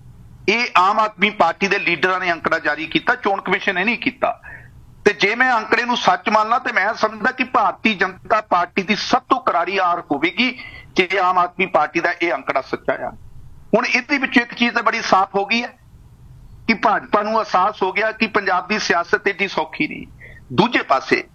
ਇਹ ਆਮ ਆਦਮੀ ਪਾਰਟੀ ਦੇ ਲੀਡਰਾਂ ਨੇ ਅੰਕੜਾ ਜਾਰੀ ਕੀਤਾ, ਚੋਣ ਕਮਿਸ਼ਨ ਨੇ ਨਹੀਂ ਕੀਤਾ। ਤੇ ਜੇ ਮੈਂ ਅੰਕੜੇ ਨੂੰ ਸੱਚ ਮੰਨਣਾ ਤੇ ਮੈਂ ਸਮਝਦਾ ਕਿ ਭਾਰਤੀ ਜਨਤਾ ਪਾਰਟੀ ਦੀ ਸਭ ਤੋਂ ਕਰਾਰੀ ਹਾਰ ਹੋਵੇਗੀ ਜੇ ਆਮ ਆਦਮੀ ਪਾਰਟੀ ਦਾ ਇਹ ਅੰਕੜਾ ਸੱਚਾ ਆ। ਹੁਣ ਇਹਦੇ ਵਿੱਚ ਇੱਕ ਚੀਜ਼ ਤਾਂ ਬੜੀ ਸਾਫ਼ ਹੋ ਗਈ ਹੈ ਕਿ ਭਾਜਪਾ ਨੂੰ ਅਹਿਸਾਸ ਹੋ ਗਿਆ ਕਿ ਪੰਜਾਬ ਦੀ ਸਿਆਸਤ ਏਡੀ ਸੌਖੀ ਨਹੀਂ। ਦੂਜੇ ਪਾਸੇ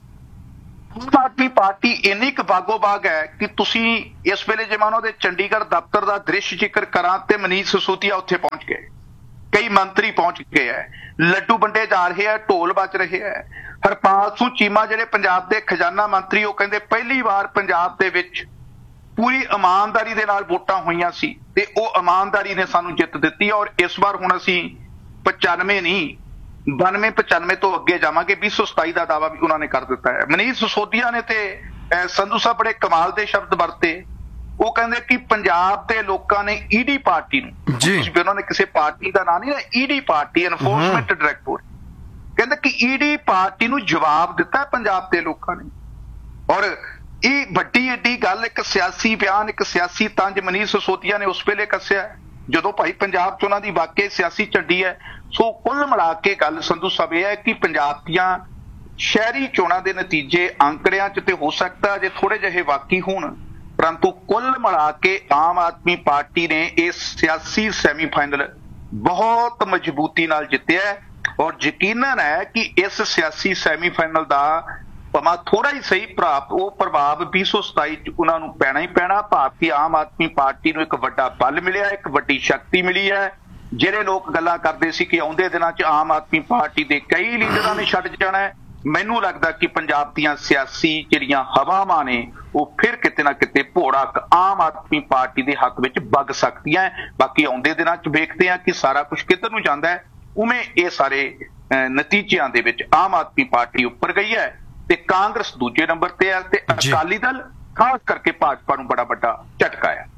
ਆਮ ਆਦਮੀ ਪਾਰਟੀ ਇੰਨੀ ਕੁ ਬਾਗੋ ਬਾਗ ਹੈ ਕਿ ਤੁਸੀਂ ਇਸ ਵੇਲੇ ਜੇ ਮੈਂ ਉਹਨਾਂ ਦੇ ਚੰਡੀਗੜ੍ਹ ਦਫ਼ਤਰ ਦਾ ਦ੍ਰਿਸ਼ ਜ਼ਿਕਰ ਕਰਾਂ ਤੇ ਮਨੀਸ਼ ਸਿਸੋਦੀਆ ਉੱਥੇ ਪਹੁੰਚ ਗਏ, ਕਈ ਮੰਤਰੀ ਪਹੁੰਚ ਗਏ ਹੈ, ਲੱਡੂ ਵੰਡੇ ਜਾ ਰਹੇ ਹੈ, ਢੋਲ ਵੱਜ ਰਹੇ ਹੈ। ਹਰਪਾਲ ਸਿੰਘ ਚੀਮਾ ਜਿਹੜੇ ਪੰਜਾਬ ਦੇ ਖਜ਼ਾਨਾ ਮੰਤਰੀ, ਉਹ ਕਹਿੰਦੇ ਪਹਿਲੀ ਵਾਰ ਪੰਜਾਬ ਦੇ ਵਿੱਚ ਪੂਰੀ ਇਮਾਨਦਾਰੀ ਦੇ ਨਾਲ ਵੋਟਾਂ ਹੋਈਆਂ ਸੀ ਤੇ ਉਹ ਇਮਾਨਦਾਰੀ ਨੇ ਸਾਨੂੰ ਜਿੱਤ ਦਿੱਤੀ। ਔਰ ਇਸ ਵਾਰ ਹੁਣ ਅਸੀਂ ਪਚਾਨਵੇਂ ਨਹੀਂ ਬਾਨਵੇਂ ਪਚਾਨਵੇਂ ਤੋਂ ਅੱਗੇ ਜਾਵਾਂਗੇ। ਵੀਹ ਸੌ ਸਤਾਈ ਦਾ ਦਾਅਵਾ ਵੀ ਉਹਨਾਂ ਨੇ ਕਰ ਦਿੱਤਾ ਹੈ। ਮਨੀਸ਼ ਸਿਸੋਦੀਆ ਨੇ ਤੇ ਸੰਧੂ ਸਾਹਿਬ ਬੜੇ ਕਮਾਲ ਦੇ ਸ਼ਬਦ ਵਰਤੇ। ਉਹ ਕਹਿੰਦੇ ਕਿ ਪੰਜਾਬ ਦੇ ਲੋਕਾਂ ਨੇ ਈਡੀ ਪਾਰਟੀ ਨੂੰ ਜੀ, ਉਹਨਾਂ ਨੇ ਕਿਸੇ ਪਾਰਟੀ ਦਾ ਨਾਂ ਨਹੀਂ ਨਾ, ਈਡੀ ਪਾਰਟੀ ਐਨਫੋਰਸਮੈਂਟ ਡਾਇਰੈਕਟੋਰੇਟ, ਕਹਿੰਦੇ ਕਿ ਈਡੀ ਪਾਰਟੀ ਨੂੰ ਜਵਾਬ ਦਿੱਤਾ ਪੰਜਾਬ ਦੇ ਲੋਕਾਂ ਨੇ। ਔਰ ਇਹ ਵੱਡੀ ਏਡੀ ਗੱਲ, ਇੱਕ ਸਿਆਸੀ ਬਿਆਨ, ਇੱਕ ਸਿਆਸੀ ਤੰਜ ਮਨੀਸ਼ ਸਿਸੋਦੀਆ ਨੇ ਉਸ ਵੇਲੇ ਕੱਸਿਆ ਜਦੋਂ ਭਾਈ ਪੰਜਾਬ ਚ ਉਹਨਾਂ ਦੀ ਵਾਕਈ ਸਿਆਸੀ ਝੰਡੀ ਹੈ। ਸੋ ਕੁੱਲ ਮਿਲਾ ਕੇ ਗੱਲ ਸੰਧੂ ਸਾਹਿਬ ਇਹ ਹੈ ਕਿ ਪੰਜਾਬ ਦੀਆਂ ਸ਼ਹਿਰੀ ਚੋਣਾਂ ਦੇ ਨਤੀਜੇ ਅੰਕੜਿਆਂ ਚ ਤੇ ਹੋ ਸਕਦਾ ਜੇ ਥੋੜੇ ਜਿਹੇ ਵਾਕੀ ਹੋਣ, ਪਰੰਤੂ ਕੁੱਲ ਮਿਲਾ ਕੇ ਆਮ ਆਦਮੀ ਪਾਰਟੀ ਨੇ ਇਹ ਸਿਆਸੀ ਸੈਮੀਫਾਈਨਲ ਬਹੁਤ ਮਜ਼ਬੂਤੀ ਨਾਲ ਜਿੱਤਿਆ ਔਰ ਯਕੀਨਨ ਹੈ ਕਿ ਇਸ ਸਿਆਸੀ ਸੈਮੀਫਾਈਨਲ ਦਾ ਭਾਵੇਂ ਥੋੜਾ ਹੀ ਸਹੀ ਪ੍ਰਭਾਵ ਉਹ ਪ੍ਰਭਾਵ ਵੀਹ ਸੌ ਸਤਾਈ ਚ ਉਹਨਾਂ ਨੂੰ ਪੈਣਾ ਹੀ ਪੈਣਾ। ਭਾਰਤੀ ਆਮ ਆਦਮੀ ਪਾਰਟੀ ਨੂੰ ਇੱਕ ਵੱਡਾ ਬਲ ਮਿਲਿਆ, ਇੱਕ ਵੱਡੀ ਸ਼ਕਤੀ ਮਿਲੀ ਹੈ। ਜਿਹੜੇ ਲੋਕ ਗੱਲਾਂ ਕਰਦੇ ਸੀ ਕਿ ਆਉਂਦੇ ਦਿਨਾਂ ਚ ਆਮ ਆਦਮੀ ਪਾਰਟੀ ਦੇ ਕਈ ਲੀਡਰਾਂ ਨੇ ਛੱਡ ਜਾਣਾ ਹੈ, ਮੈਨੂੰ ਲੱਗਦਾ ਕਿ ਪੰਜਾਬ ਦੀਆਂ ਸਿਆਸੀ ਜਿਹੜੀਆਂ ਹਵਾਵਾਂ ਨੇ ਉਹ ਫਿਰ ਕਿਤੇ ਨਾ ਕਿਤੇ ਭੋੜਕ ਆਮ ਆਦਮੀ ਪਾਰਟੀ ਦੇ ਹੱਕ ਵਿੱਚ ਵਗ ਸਕਦੀਆਂ। ਬਾਕੀ ਆਉਂਦੇ ਦਿਨਾਂ ਚ ਵੇਖਦੇ ਹਾਂ ਕਿ ਸਾਰਾ ਕੁਝ ਕਿੱਧਰ ਨੂੰ ਜਾਂਦਾ ਹੈ। ਉਵੇਂ ਇਹ ਸਾਰੇ ਨਤੀਜਿਆਂ ਦੇ ਵਿੱਚ ਆਮ ਆਦਮੀ ਪਾਰਟੀ ਉੱਪਰ ਗਈ ਹੈ ਤੇ ਕਾਂਗਰਸ ਦੂਜੇ ਨੰਬਰ ਤੇ ਹੈ ਤੇ ਅਕਾਲੀ ਦਲ ਖਾਸ ਕਰਕੇ ਭਾਜਪਾ ਨੂੰ ਬੜਾ ਵੱਡਾ ਝਟਕਾ ਹੈ।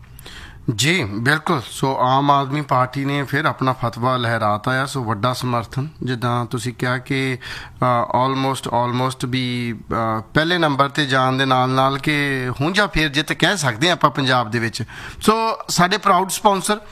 ਜੀ ਬਿਲਕੁਲ। ਸੋ ਆਮ ਆਦਮੀ ਪਾਰਟੀ ਨੇ ਫਿਰ ਆਪਣਾ ਫਤਵਾ ਲਹਿਰਾਤਾ ਆ, ਸੋ ਵੱਡਾ ਸਮਰਥਨ, ਜਿੱਦਾਂ ਤੁਸੀਂ ਕਿਹਾ ਕਿ ਆਲਮੋਸਟ ਆਲਮੋਸਟ ਵੀ ਪਹਿਲੇ ਨੰਬਰ ਤੇ ਜਾਣ ਦੇ ਨਾਲ ਨਾਲ ਕਿ ਹੁਣ ਜਾਂ ਫਿਰ ਜਿੱਤ ਕਹਿ ਸਕਦੇ ਹਾਂ ਆਪਾਂ ਪੰਜਾਬ ਦੇ ਵਿੱਚ। ਸੋ ਸਾਡੇ proud sponsor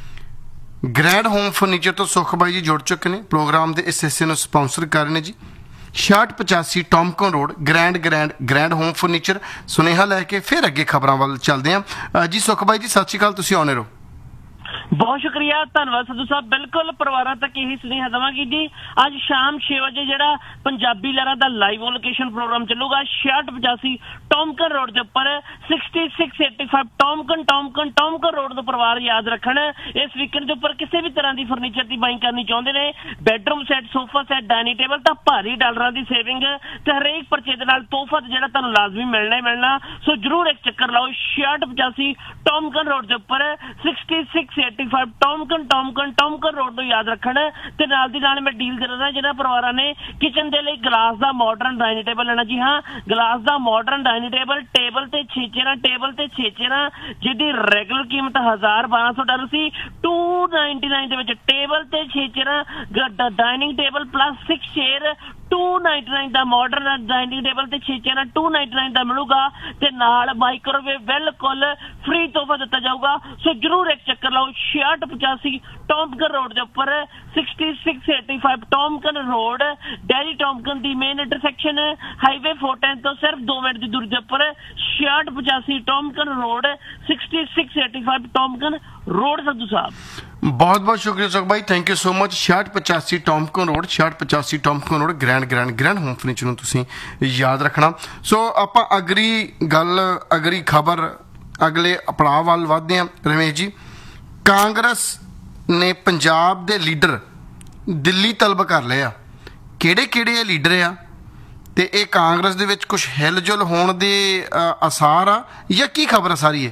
grand home furniture ਤੋਂ ਸੁਖ ਬਾਈ ਜੀ ਜੁੜ ਚੁੱਕੇ ਨੇ, ਪ੍ਰੋਗਰਾਮ ਦੇ ਇਸ ਹਿੱਸੇ ਨੂੰ ਸਪਾਂਸਰ ਕਰ ਰਹੇ ਨੇ ਜੀ। ਛਿਆਹਠ ਪਚਾਸੀ ਟੌਮਕਨ road grand grand grand home furniture. ਸੁਨੇਹਾ ਲੈ ਕੇ ਫਿਰ ਅੱਗੇ ਖਬਰਾਂ ਵੱਲ ਚੱਲਦੇ ਹਾਂ। ਜੀ ਸੁਖ ਬਾਈ ਜੀ ਸਤਿ ਸ਼੍ਰੀ ਅਕਾਲ, ਤੁਸੀਂ ਆਉਣੇ ਰਹੋ। ਬਹੁਤ ਸ਼ੁਕਰੀਆ, ਧੰਨਵਾਦ ਸੰਧੂ ਸਾਹਿਬ। ਬਿਲਕੁਲ ਪਰਿਵਾਰਾਂ ਤੱਕ ਇਹੀ ਸੁਨੇਹਾ ਦੇਵਾਂਗੀ ਜੀ। ਅੱਜ ਸ਼ਾਮ ਛੇ ਵਜੇ ਜਿਹੜਾ ਪੰਜਾਬੀ ਲਹਿਰਾਂ ਦਾ ਲਾਈਵ ਲੋਕੇਸ਼ਨ ਪ੍ਰੋਗਰਾਮ ਚੱਲੂਗਾ ਛਿਆਹਠ ਪਚਾਸੀ ਟੌਮਕਨ ਰੋਡ ਦੇ ਉੱਪਰ ਛਿਆਸੀ ਛੇ ਸੌ ਪਚਾਸੀ ਟੌਮਕਨ ਟੌਮਕਨ ਟੌਮਕਨ ਰੋਡ ਤੋਂ ਪਰਿਵਾਰ ਯਾਦ ਰੱਖਣ। ਇਸ ਵੀਕਐਂਡ ਦੇ ਉੱਪਰ ਕਿਸੇ ਵੀ ਤਰ੍ਹਾਂ ਦੀ ਫਰਨੀਚਰ ਦੀ ਬਾਈਂਗ ਕਰਨੀ ਚਾਹੁੰਦੇ ਨੇ, bedroom set, sofa set, dining table, ਤਾਂ ਭਾਰੀ ਡਾਲਰਾਂ ਦੀ ਸੇਵਿੰਗ ਤੇ ਹਰੇਕ ਪਰਚੇ ਦੇ ਨਾਲ ਤੋਹਫਾ ਜਿਹੜਾ ਤੁਹਾਨੂੰ ਲਾਜ਼ਮੀ ਮਿਲਣਾ ਹੀ ਮਿਲਣਾ। ਸੋ ਜਰੂਰ ਇੱਕ ਚੱਕਰ ਲਾਓ ਛਿਆਹਠ ਪਚਾਸੀ ਟੌਮਕਨ ਰੋਡ ਦੇ ਉੱਪਰ ਛਿਆਸੀ ਛੇ ਸੌ ਪਚਾਸੀ ਟੌਮਕਨ ਟੌਮਕਨ ਟੌਮਕਨ ਰੋਡ ਤੋਂ ਯਾਦ ਰੱਖਣ। ਤੇ ਨਾਲ ਦੀ ਨਾਲ ਮੈਂ ਡੀਲ ਦੇ ਰਿਹਾ ਜਿਹਨਾਂ ਪਰਿਵਾਰਾਂ ਨੇ ਕਿਚਨ ਦੇ ਲਈ ਗਲਾਸ ਦਾ ਮਾਡਰਨ ਡਾਈਨਿੰਗ ਟੇਬਲ ਲੈਣਾ। ਜੀ ਹਾਂ, ਗਲਾਸ ਦਾ ਮਾਡਰਨ ਡਾਈਨਿੰਗ ਟੇਬਲ, ਟੇਬਲ ਤੇ ਛੇਚੇਰਾ, ਟੇਬਲ ਤੇ ਛੇਚੇਰਾ ਜਿਹਦੀ ਰੈਗੂਲਰ ਕੀਮਤ ਹਜ਼ਾਰ ਬਾਰਾਂ ਸੌ dollar C, to ninety nine ਦੇ ਵਿੱਚ ਟੇਬਲ ਤੇ ਛੇਚੇਰਾ dining table plus six chair to ninety nine the modern dining table ਤੇ ਛੇਚੇਰਾ ਟੂ ਨਾਈਨਟੀ ਨਾਈਨ ਦਾ ਮਿਲੂਗਾ ਤੇ ਨਾਲ ਮਾਈਕ੍ਰੋਵੇਵ ਬਿਲਕੁਲ ਫ੍ਰੀ ਤੋਹਫਾ ਦਿੱਤਾ ਜਾਊਗਾ। ਸੋ ਜਰੂਰ ਇੱਕ ਚੱਕਰ ਲਾਓ ਛਿਆਹਠ ਪਚਾਸੀ ਟੌਮਕਨ ਰੋਡ ਦੇ ਉੱਪਰ ਛਿਆਸੀ ਛੇ ਸੌ ਪਚਾਸੀ ਟੌਮਕਨ ਰੋਡ, ਡੈਰੀ ਟੌਮਕਨ ਦੀ ਮੇਨ ਇੰਟਰਸੈਕਸ਼ਨ ਹਾਈਵੇ ਚਾਰ ਸੌ ਦਸ ਤੋਂ ਸਿਰਫ ਦੋ ਮਿੰਟ ਦੀ ਦੂਰੀ ਦੇ ਉੱਪਰ ਛਿਆਹਠ ਪਚਾਸੀ ਟੌਮਕਨ ਰੋਡ ਛਿਆਸੀ ਛੇ ਸੌ ਪਚਾਸੀ ਟੌਮਕਨ ਰੋਡ। ਸੰਧੂ ਸਾਹਿਬ ਬਹੁਤ ਬਹੁਤ ਸ਼ੁਕਰੀਆ ਸੁਖ ਭਾਈ, ਥੈਂਕ ਯੂ ਸੋ ਮਚ। ਛਿਆਹਠ ਪਚਾਸੀ ਟੌਮਕਨ ਰੋਡ ਛਿਆਹਠ ਪਚਾਸੀ ਟੌਮਕਨ road grand grand grand home furniture ਨੂੰ ਤੁਸੀਂ ਯਾਦ ਰੱਖਣਾ। ਸੋ ਆਪਾਂ ਅਗਲੀ ਗੱਲ, ਅਗਲੀ ਖਬਰ, ਅਗਲੇ ਪੜਾਅ ਵੱਲ ਵੱਧਦੇ ਹਾਂ। ਰਮੇਸ਼ ਜੀ, ਕਾਂਗਰਸ ਨੇ ਪੰਜਾਬ ਦੇ ਲੀਡਰ ਦਿੱਲੀ ਤਲਬ ਕਰ ਲਏ ਆ। ਕਿਹੜੇ ਕਿਹੜੇ ਲੀਡਰ ਆ ਤੇ ਇਹ ਕਾਂਗਰਸ ਦੇ ਵਿੱਚ ਕੁਝ ਹਿਲਜੁਲ ਹੋਣ ਦੇ ਆਸਾਰ ਆ ਜਾਂ ਕੀ ਖਬਰ ਆ ਸਾਰੀ? ਹੈ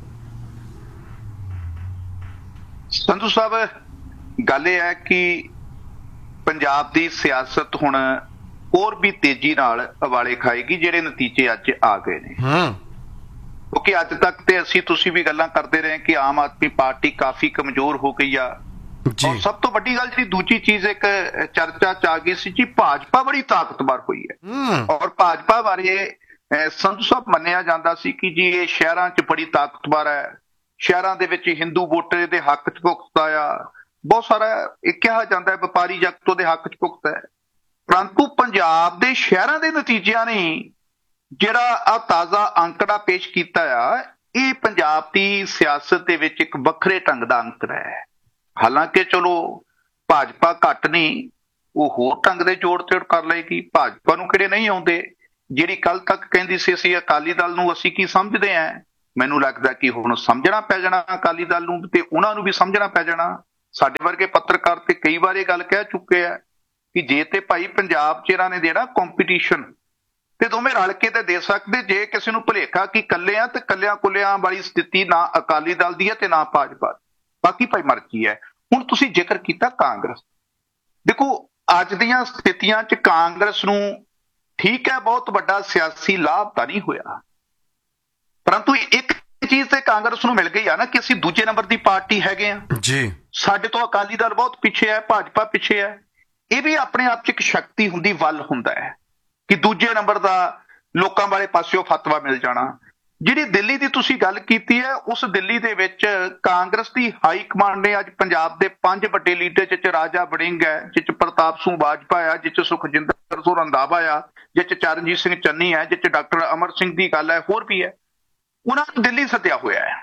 ਸੰਧੂ ਸਾਹਿਬ, ਗੱਲ ਇਹ ਹੈ ਕਿ ਪੰਜਾਬ ਦੀ ਸਿਆਸਤ ਹੁਣ ਹੋਰ ਵੀ ਤੇਜ਼ੀ ਨਾਲ ਉਬਾਲੇ ਖਾਏਗੀ ਜਿਹੜੇ ਨਤੀਜੇ ਅੱਜ ਆ ਗਏ ਨੇ। ਕਿਉਂਕਿ ਅੱਜ ਤੱਕ ਤੇ ਅਸੀਂ ਤੁਸੀਂ ਵੀ ਗੱਲਾਂ ਕਰਦੇ ਰਹੇ ਕਿ ਆਮ ਆਦਮੀ ਪਾਰਟੀ ਕਾਫੀ ਕਮਜ਼ੋਰ ਹੋ ਗਈ ਆ। ਔਰ ਸਭ ਤੋਂ ਵੱਡੀ ਗੱਲ ਜਿਹੜੀ ਦੂਜੀ ਚੀਜ਼ ਇੱਕ ਚਰਚਾ ਚ ਆ ਗਈ ਸੀ ਜੀ, ਭਾਜਪਾ ਬੜੀ ਤਾਕਤਵਰ ਹੋਈ ਹੈ। ਔਰ ਭਾਜਪਾ ਬਾਰੇ ਸੰਧੂ ਸਾਹਿਬ ਮੰਨਿਆ ਜਾਂਦਾ ਸੀ ਕਿ ਜੀ ਇਹ ਸ਼ਹਿਰਾਂ ਚ ਬੜੀ ਤਾਕਤਵਰ ਹੈ, ਸ਼ਹਿਰਾਂ ਦੇ ਵਿੱਚ ਹਿੰਦੂ ਵੋਟਰ ਦੇ ਹੱਕ ਚ ਭੁਗਤਦਾ ਆ, ਬਹੁਤ ਸਾਰਾ ਇਹ ਕਿਹਾ ਜਾਂਦਾ ਹੈ ਵਪਾਰੀ ਜਗਤ ਉਹਦੇ ਹੱਕ 'ਚ ਭੁਗਤ ਹੈ, ਪਰੰਤੂ ਪੰਜਾਬ ਦੇ ਸ਼ਹਿਰਾਂ ਦੇ ਨਤੀਜਿਆਂ ਨੇ ਜਿਹੜਾ ਆ ਤਾਜ਼ਾ ਅੰਕੜਾ ਪੇਸ਼ ਕੀਤਾ ਆ, ਇਹ ਪੰਜਾਬ ਦੀ ਸਿਆਸਤ ਦੇ ਵਿੱਚ ਇੱਕ ਵੱਖਰੇ ਢੰਗ ਦਾ ਅੰਕੜਾ ਹੈ। ਹਾਲਾਂਕਿ ਚਲੋ ਭਾਜਪਾ ਘੱਟ ਨਹੀਂ, ਉਹ ਹੋਰ ਢੰਗ ਦੇ ਜੋੜ ਤੋੜ ਕਰ ਲਏਗੀ। ਭਾਜਪਾ ਨੂੰ ਕਿਹੜੇ ਨਹੀਂ ਆਉਂਦੇ, ਜਿਹੜੀ ਕੱਲ ਤੱਕ ਕਹਿੰਦੀ ਸੀ ਅਸੀਂ ਅਕਾਲੀ ਦਲ ਨੂੰ ਅਸੀਂ ਕੀ ਸਮਝਦੇ ਹਾਂ, ਮੈਨੂੰ ਲੱਗਦਾ ਕਿ ਹੁਣ ਸਮਝਣਾ ਪੈ ਜਾਣਾ ਅਕਾਲੀ ਦਲ ਨੂੰ, ਤੇ ਉਹਨਾਂ ਨੂੰ ਵੀ ਸਮਝਣਾ ਪੈ ਜਾਣਾ। ਸਾਡੇ ਵਰਗੇ ਪੱਤਰਕਾਰ ਤੇ ਕਈ ਵਾਰ ਇਹ ਗੱਲ ਕਹਿ ਚੁੱਕੇ ਆ ਕਿ ਜੇ ਤੇ ਭਾਈ ਪੰਜਾਬ 'ਚ ਇਹਨਾਂ ਨੇ ਦੇਣਾ ਕੰਪੀਟੀਸ਼ਨ ਤੇ ਦੋਵੇਂ ਰਲ ਕੇ ਤੇ ਦੇ ਸਕਦੇ, ਜੇ ਕਿਸੇ ਨੂੰ ਭੁਲੇਖਾ ਕਿ ਕੱਲੇ ਆ ਤੇ ਕੱਲਿਆਂ ਕੁੱਲਿਆਂ ਵਾਲੀ ਸਥਿਤੀ ਨਾ ਅਕਾਲੀ ਦਲ ਦੀ ਹੈ ਤੇ ਨਾ ਭਾਜਪਾ, ਬਾਕੀ ਭਾਈ ਮਰਜ਼ੀ ਹੈ। ਹੁਣ ਤੁਸੀਂ ਜ਼ਿਕਰ ਕੀਤਾ ਕਾਂਗਰਸ, ਦੇਖੋ ਅੱਜ ਦੀਆਂ ਸਥਿਤੀਆਂ 'ਚ ਕਾਂਗਰਸ ਨੂੰ ਠੀਕ ਹੈ ਬਹੁਤ ਵੱਡਾ ਸਿਆਸੀ ਲਾਭ ਤਾਂ ਨਹੀਂ ਹੋਇਆ, ਪਰੰਤੂ ਇੱਕ ਚੀਜ਼ ਤੇ ਕਾਂਗਰਸ ਨੂੰ ਮਿਲ ਗਈ ਆ ਨਾ ਕਿ ਅਸੀਂ ਦੂਜੇ ਨੰਬਰ ਦੀ ਪਾਰਟੀ ਹੈਗੇ ਆ ਜੀ, ਸਾਡੇ ਤੋਂ ਅਕਾਲੀ ਦਲ ਬਹੁਤ ਪਿੱਛੇ ਹੈ, ਭਾਜਪਾ ਪਿੱਛੇ ਹੈ। ਇਹ ਵੀ ਆਪਣੇ ਆਪ 'ਚ ਇੱਕ ਸ਼ਕਤੀ ਹੁੰਦੀ, ਵੱਲ ਹੁੰਦਾ ਹੈ ਕਿ ਦੂਜੇ ਨੰਬਰ ਦਾ ਲੋਕਾਂ ਵਾਲੇ ਪਾਸਿਓਂ ਫਤਵਾ ਮਿਲ ਜਾਣਾ। ਜਿਹੜੀ ਦਿੱਲੀ ਦੀ ਤੁਸੀਂ ਗੱਲ ਕੀਤੀ ਹੈ, ਉਸ ਦਿੱਲੀ ਦੇ ਵਿੱਚ ਕਾਂਗਰਸ ਦੀ ਹਾਈ ਕਮਾਂਡ ਨੇ ਅੱਜ ਪੰਜਾਬ ਦੇ ਪੰਜ ਵੱਡੇ ਲੀਡਰ, ਜਿਸ 'ਚ ਰਾਜਾ ਵੜਿੰਗ ਹੈ, ਜਿਸ 'ਚ ਪ੍ਰਤਾਪ ਸਿੰਘ ਬਾਜਪਾ ਆ, ਜਿਸ 'ਚ ਸੁਖਜਿੰਦਰ ਸਿੰਘ ਰੰਧਾਵਾ ਆ, ਜਿਸ 'ਚ ਚਰਨਜੀਤ ਸਿੰਘ ਚੰਨੀ ਹੈ, ਜਿਸ 'ਚ ਡਾਕਟਰ ਅਮਰ ਸਿੰਘ ਦੀ ਗੱਲ ਹੈ, ਹੋਰ ਵੀ ਹੈ, ਉਹਨਾਂ ਨੂੰ ਦਿੱਲੀ ਸੱਦਿਆ ਹੋਇਆ ਹੈ।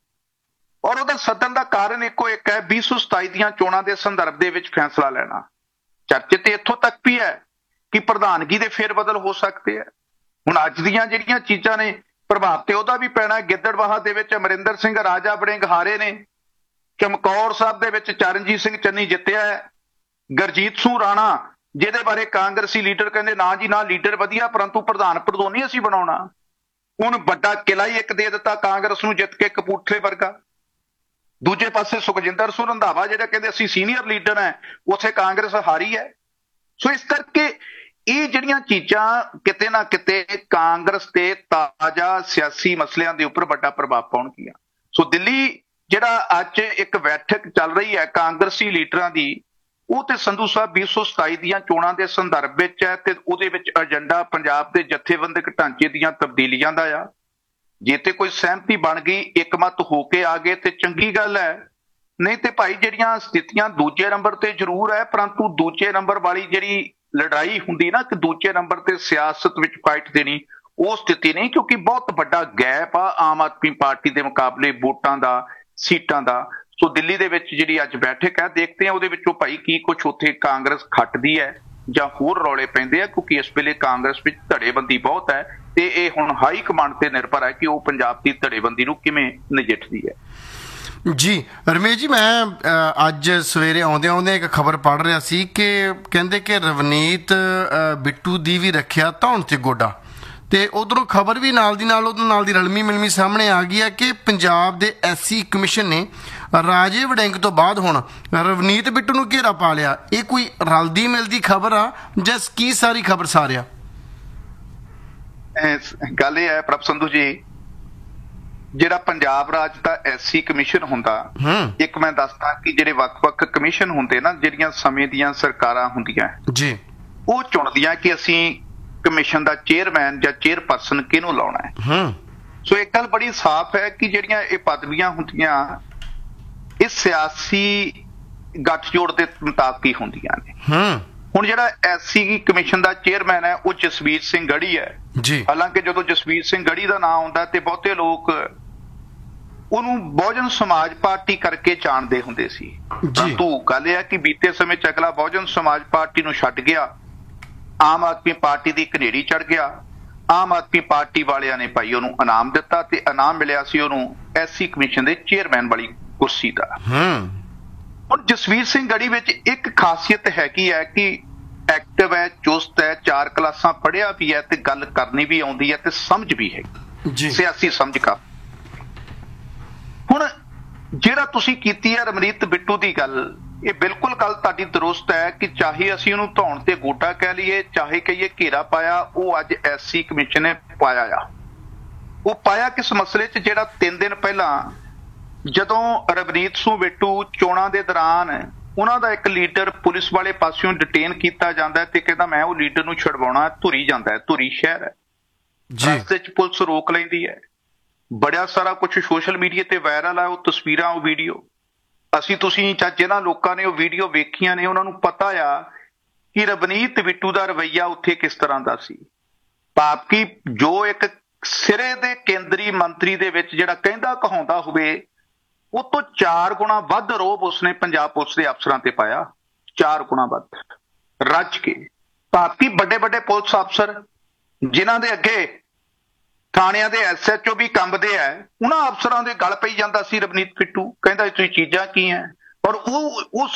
ਔਰ ਉਹਦਾ ਸੱਦਣ ਦਾ ਕਾਰਨ ਇੱਕੋ ਇੱਕ ਹੈ, ਵੀਹ ਸੌ ਸਤਾਈ ਦੀਆਂ ਚੋਣਾਂ ਦੇ ਸੰਦਰਭ ਦੇ ਵਿੱਚ ਫੈਸਲਾ ਲੈਣਾ। ਚਰਚੇ ਤੇ ਇੱਥੋਂ ਤੱਕ ਵੀ ਹੈ ਕਿ ਪ੍ਰਧਾਨਗੀ ਦੇ ਫੇਰ ਬਦਲ ਹੋ ਸਕਦੇ ਆ। ਹੁਣ ਅੱਜ ਦੀਆਂ ਜਿਹੜੀਆਂ ਚੀਜ਼ਾਂ ਨੇ ਪ੍ਰਭਾਵ ਤੇ ਉਹਦਾ ਵੀ ਪੈਣਾ। ਗਿੱਦੜਬਾਹਾ ਦੇ ਵਿੱਚ ਅਮਰਿੰਦਰ ਸਿੰਘ ਰਾਜਾ ਵੜਿੰਗ ਹਾਰੇ ਨੇ, ਚਮਕੌਰ ਸਾਹਿਬ ਦੇ ਵਿੱਚ ਚਰਨਜੀਤ ਸਿੰਘ ਚੰਨੀ ਜਿੱਤਿਆ ਹੈ, ਗੁਰਜੀਤ ਸਿੰਘ ਰਾਣਾ ਜਿਹਦੇ ਬਾਰੇ ਕਾਂਗਰਸੀ ਲੀਡਰ ਕਹਿੰਦੇ ਨਾ ਜੀ ਨਾ, ਲੀਡਰ ਵਧੀਆ ਪਰੰਤੂ ਪ੍ਰਧਾਨ ਪ੍ਰਧਾਨੀ ਅਸੀਂ ਬਣਾਉਣਾ, ਹੁਣ ਵੱਡਾ ਕਿਲਾ ਹੀ ਇੱਕ ਦੇ ਦਿੱਤਾ ਕਾਂਗਰਸ ਨੂੰ ਜਿੱਤ ਕੇ, ਕਪੂਰਥਲੇ ਵਰਗਾ। ਦੂਜੇ ਪਾਸੇ ਸੁਖਜਿੰਦਰ ਸਿੰਘ ਰੰਧਾਵਾ ਜਿਹੜੇ ਕਹਿੰਦੇ ਅਸੀਂ ਸੀਨੀਅਰ ਲੀਡਰ ਹੈ, ਉੱਥੇ ਕਾਂਗਰਸ ਹਾਰੀ ਹੈ। ਸੋ ਇਸ ਕਰਕੇ ਇਹ ਜਿਹੜੀਆਂ ਚੀਜ਼ਾਂ ਕਿਤੇ ਨਾ ਕਿਤੇ ਕਾਂਗਰਸ ਤੇ ਤਾਜ਼ਾ ਸਿਆਸੀ ਮਸਲਿਆਂ ਦੇ ਉੱਪਰ ਵੱਡਾ ਪ੍ਰਭਾਵ ਪਾਉਣਗੀਆਂ। ਸੋ ਦਿੱਲੀ ਜਿਹੜਾ ਅੱਜ ਇੱਕ ਬੈਠਕ ਚੱਲ ਰਹੀ ਹੈ ਕਾਂਗਰਸੀ ਲੀਡਰਾਂ ਦੀ, ਉਹ ਤੇ ਸੰਧੂ ਸਾਹਿਬ ਵੀਹ ਸੌ ਸਤਾਈ ਦੀਆਂ ਚੋਣਾਂ ਦੇ ਸੰਦਰਭ ਵਿੱਚ ਹੈ ਤੇ ਉਹਦੇ ਵਿੱਚ ਏਜੰਡਾ ਪੰਜਾਬ ਦੇ ਜਥੇਬੰਦਕ ਢਾਂਚੇ ਦੀਆਂ ਤਬਦੀਲੀਆਂ ਦਾ ਆ। ਜੇ ਤੇ ਕੋਈ ਸਹਿਮਤੀ ਬਣ ਗਈ, ਇੱਕਮਤ ਹੋ ਕੇ ਆ ਗਏ ਤੇ ਚੰਗੀ ਗੱਲ ਹੈ, ਨਹੀਂ ਤੇ ਭਾਈ ਜਿਹੜੀਆਂ ਸਥਿਤੀਆਂ ਦੂਜੇ ਨੰਬਰ ਤੇ ਜ਼ਰੂਰ ਹੈ, ਪਰੰਤੂ ਦੂਜੇ ਨੰਬਰ ਵਾਲੀ ਜਿਹੜੀ ਲੜਾਈ ਹੁੰਦੀ ਨਾ ਕਿ ਦੂਜੇ ਨੰਬਰ ਤੇ ਸਿਆਸਤ ਵਿੱਚ ਫਾਈਟ ਦੇਣੀ, ਉਹ ਸਥਿਤੀ ਨਹੀਂ, ਕਿਉਂਕਿ ਬਹੁਤ ਵੱਡਾ ਗੈਪ ਆ ਆਮ ਆਦਮੀ ਪਾਰਟੀ ਦੇ ਮੁਕਾਬਲੇ ਵੋਟਾਂ ਦਾ, ਸੀਟਾਂ ਦਾ। ਸੋ ਦਿੱਲੀ ਦੇ ਵਿੱਚ ਜਿਹੜੀ ਅੱਜ ਬੈਠਕ ਹੈ, ਦੇਖਦੇ ਆ ਉਹਦੇ ਵਿੱਚੋਂ ਭਾਈ ਕੀ ਕੁਛ ਉੱਥੇ ਕਾਂਗਰਸ ਖੱਟਦੀ ਹੈ ਜਾਂ ਹੋਰ ਰੌਲੇ ਪੈਂਦੇ ਆ, ਕਿਉਂਕਿ ਇਸ ਵੇਲੇ ਕਾਂਗਰਸ ਵਿੱਚ ਧੜੇਬੰਦੀ ਬਹੁਤ ਹੈ ਤੇ ਇਹ ਹੁਣ ਹਾਈ ਕਮਾਂਡ ਤੇ ਨਿਰਭਰ ਹੈ ਕਿ ਉਹ ਪੰਜਾਬ ਦੀ ਧੜੇਬੰਦੀ ਨੂੰ ਕਿਵੇਂ ਨਜਿੱਠਦੀ ਹੈ। ਜੀ ਰਮੇਸ਼ ਜੀ, ਮੈਂ ਅੱਜ ਸਵੇਰੇ ਆਉਂਦਿਆਂ ਆਉਂਦਿਆਂ ਇੱਕ ਖਬਰ ਪੜ੍ਹ ਰਿਹਾ ਸੀ ਕਿ ਕਹਿੰਦੇ ਕਿ ਰਵਨੀਤ ਬਿੱਟੂ ਦੀ ਵੀ ਰੱਖਿਆ ਧੌਣ 'ਚ ਗੋਡਾ, ਤੇ ਉਧਰੋਂ ਖਬਰ ਵੀ ਨਾਲ ਦੀ ਨਾਲ ਉਹਦੇ ਨਾਲ ਦੀ ਰਲਮੀ ਮਿਲਮੀ ਸਾਹਮਣੇ ਆ ਗਈ ਹੈ ਕਿ ਪੰਜਾਬ ਦੇ ਐਸਸੀ ਕਮਿਸ਼ਨ ਨੇ ਰਾਜੇ ਵੜਿੰਗ ਤੋਂ ਬਾਅਦ ਹੁਣ ਰਵਨੀਤ ਬਿੱਟੂ ਨੂੰ ਘੇਰਾ ਪਾ ਲਿਆ। ਇਹ ਕੋਈ ਰਲਦੀ ਮਿਲਦੀ ਖਬਰ ਆ ਜਾਂ ਕੀ ਸਾਰੀ ਖਬਰ ਸਾਰਿਆ? ਗੱਲ ਇਹ ਹੈ ਪ੍ਰਭ ਸੰਧੂ ਜੀ, ਜਿਹੜਾ ਪੰਜਾਬ ਰਾਜ ਦਾ ਐਸਸੀ ਕਮਿਸ਼ਨ ਹੁੰਦਾ, ਇੱਕ ਮੈਂ ਦੱਸਦਾ ਕਿ ਜਿਹੜੇ ਵੱਖ-ਵੱਖ ਕਮਿਸ਼ਨ ਹੁੰਦੇ ਨਾ, ਜਿਹੜੀਆਂ ਸਮੇਂ ਦੀਆਂ ਸਰਕਾਰਾਂ ਹੁੰਦੀਆਂ ਜੀ, ਉਹ ਚੁਣਦੀਆਂ ਕਿ ਅਸੀਂ ਕਮਿਸ਼ਨ ਦਾ ਚੇਅਰਮੈਨ ਜਾਂ ਚੇਅਰਪਰਸਨ ਕਿਹਨੂੰ ਲਾਉਣਾ ਹੈ। ਸੋ ਇੱਕ ਗੱਲ ਬੜੀ ਸਾਫ਼ ਹੈ ਕਿ ਜਿਹੜੀਆਂ ਇਹ ਪਦਵੀਆਂ ਹੁੰਦੀਆਂ ਇਹ ਸਿਆਸੀ ਗੱਠਜੋੜ ਦੇ ਮੁਤਾਬਕ ਹੀ ਹੁੰਦੀਆਂ ਨੇ। ਹੁਣ ਜਿਹੜਾ ਐਸਸੀ ਕਮਿਸ਼ਨ ਦਾ ਚੇਅਰਮੈਨ ਹੈ ਉਹ ਜਸਵੀਰ ਸਿੰਘ ਗੜੀ ਹੈ ਜੀ। ਹਾਲਾਂਕਿ ਜਦੋਂ ਜਸਵੀਰ ਸਿੰਘ ਗੜੀ ਦਾ ਨਾਂ ਆਉਂਦਾ ਤੇ ਬਹੁਤੇ ਲੋਕ ਉਹਨੂੰ ਬਹੁਜਨ ਸਮਾਜ ਪਾਰਟੀ ਕਰਕੇ ਜਾਣਦੇ ਹੁੰਦੇ ਸੀ, ਪਰੰਤੂ ਗੱਲ ਇਹ ਹੈ ਕਿ ਬੀਤੇ ਸਮੇਂ ਚ ਅਗਲਾ ਬਹੁਜਨ ਸਮਾਜ ਪਾਰਟੀ ਨੂੰ ਛੱਡ ਗਿਆ, ਆਮ ਆਦਮੀ ਪਾਰਟੀ ਦੀ ਘਨੇਰੀ ਚੜ ਗਿਆ। ਆਮ ਆਦਮੀ ਪਾਰਟੀ ਵਾਲਿਆਂ ਨੇ ਭਾਈ ਉਹਨੂੰ ਇਨਾਮ ਦਿੱਤਾ ਤੇ ਇਨਾਮ ਮਿਲਿਆ ਸੀ ਉਹਨੂੰ ਐਸਸੀ ਕਮਿਸ਼ਨ ਦੇ ਚੇਅਰਮੈਨ ਵਾਲੀ ਕੁਰਸੀ ਦਾ। ਹੁਣ ਜਸਵੀਰ ਸਿੰਘ ਗੜੀ ਵਿੱਚ ਇੱਕ ਖਾਸੀਅਤ ਹੈਗੀ ਹੈ ਕਿ ਐਕਟਿਵ ਹੈ, ਚੁਸਤ ਹੈ, ਚਾਰ ਕਲਾਸਾਂ ਪੜ੍ਹਿਆ ਵੀ ਹੈ ਤੇ ਗੱਲ ਕਰਨੀ ਵੀ ਆਉਂਦੀ ਹੈ ਤੇ ਸਮਝ ਵੀ ਹੈਗੀ, ਸਿਆਸੀ ਸਮਝ ਕਾ। ਹੁਣ ਜਿਹੜਾ ਤੁਸੀਂ ਕੀਤੀ ਹੈ ਰਮਨੀਤ ਬਿੱਟੂ ਦੀ ਗੱਲ, ਇਹ ਬਿਲਕੁਲ ਗੱਲ ਤੁਹਾਡੀ ਦਰੁਸਤ ਹੈ ਕਿ ਚਾਹੇ ਅਸੀਂ ਉਹਨੂੰ ਧੌਣ ਤੇ ਗੋਡਾ ਕਹਿ ਲਈਏ, ਚਾਹੇ ਕਹੀਏ ਘੇਰਾ ਪਾਇਆ, ਉਹ ਅੱਜ ਐਸਸੀ ਕਮਿਸ਼ਨ ਨੇ ਪਾਇਆ ਆ। ਉਹ ਪਾਇਆ ਕਿਸ ਮਸਲੇ 'ਚ, ਜਿਹੜਾ ਤਿੰਨ ਦਿਨ ਪਹਿਲਾਂ ਜਦੋਂ ਰਵਨੀਤ ਸਿੰਘ ਬਿੱਟੂ ਚੋਣਾਂ ਦੇ ਦੌਰਾਨ ਉਹਨਾਂ ਦਾ ਇੱਕ ਲੀਡਰ ਪੁਲਿਸ ਵਾਲੇ ਪਾਸਿਓਂ ਡਿਟੇਨ ਕੀਤਾ ਜਾਂਦਾ ਤੇ ਕਹਿੰਦਾ ਮੈਂ ਉਹ ਲੀਡਰ ਨੂੰ ਛਡਵਾਉਣਾ, ਧੁਰੀ ਜਾਂਦਾ ਹੈ, ਧੁਰੀ ਸ਼ਹਿਰ ਹੈ, ਰਸਤੇ 'ਚ ਪੁਲਿਸ ਰੋਕ ਲੈਂਦੀ ਹੈ। ਬੜਾ ਸਾਰਾ ਕੁਛ ਸੋਸ਼ਲ ਮੀਡੀਆ ਤੇ ਵਾਇਰਲ ਆ, ਉਹ ਤਸਵੀਰਾਂ, ਉਹ ਵੀਡੀਓ। ਅਸੀਂ ਤੁਸੀਂ ਜਾਂ ਜਿਹਨਾਂ ਲੋਕਾਂ ਨੇ ਉਹ ਵੀਡੀਓ ਵੇਖੀਆਂ ਨੇ ਉਹਨਾਂ ਨੂੰ ਪਤਾ ਆ ਕਿ ਰਵਨੀਤ ਬਿੱਟੂ ਦਾ ਰਵੱਈਆ ਉੱਥੇ ਕਿਸ ਤਰ੍ਹਾਂ ਦਾ ਸੀ। ਭਾਵ ਕਿ ਜੋ ਇੱਕ ਸਿਰੇ ਦੇ ਕੇਂਦਰੀ ਮੰਤਰੀ ਦੇ ਵਿੱਚ ਜਿਹੜਾ ਕਹਿੰਦਾ ਕਹਾਉਂਦਾ ਹੋਵੇ ਉਹ ਤੋਂ ਚਾਰ ਗੁਣਾ ਵੱਧ ਰੋਬ ਉਸਨੇ ਪੰਜਾਬ ਪੁਲਿਸ ਦੇ ਅਫਸਰਾਂ ਤੇ ਪਾਇਆ, ਚਾਰ ਗੁਣਾ ਵੱਧ ਰੱਜ ਕੇ। ਭਾਵ ਕਿ ਵੱਡੇ ਵੱਡੇ ਪੁਲਿਸ ਅਫਸਰ ਜਿਨ੍ਹਾਂ ਦੇ ਅੱਗੇ ਥਾਣਿਆਂ ਦੇ ਐਸ ਐਚ ਓ ਵੀ ਕੰਬਦੇ ਆ, ਉਹਨਾਂ ਅਫਸਰਾਂ ਦੇ ਗਲ ਪਈ ਜਾਂਦਾ ਸੀ ਰਵਨੀਤ ਬਿੱਟੂ, ਕਹਿੰਦਾ ਤੁਸੀਂ ਚੀਜ਼ਾਂ ਕੀ ਹੈ। ਔਰ ਉਹ ਉਸ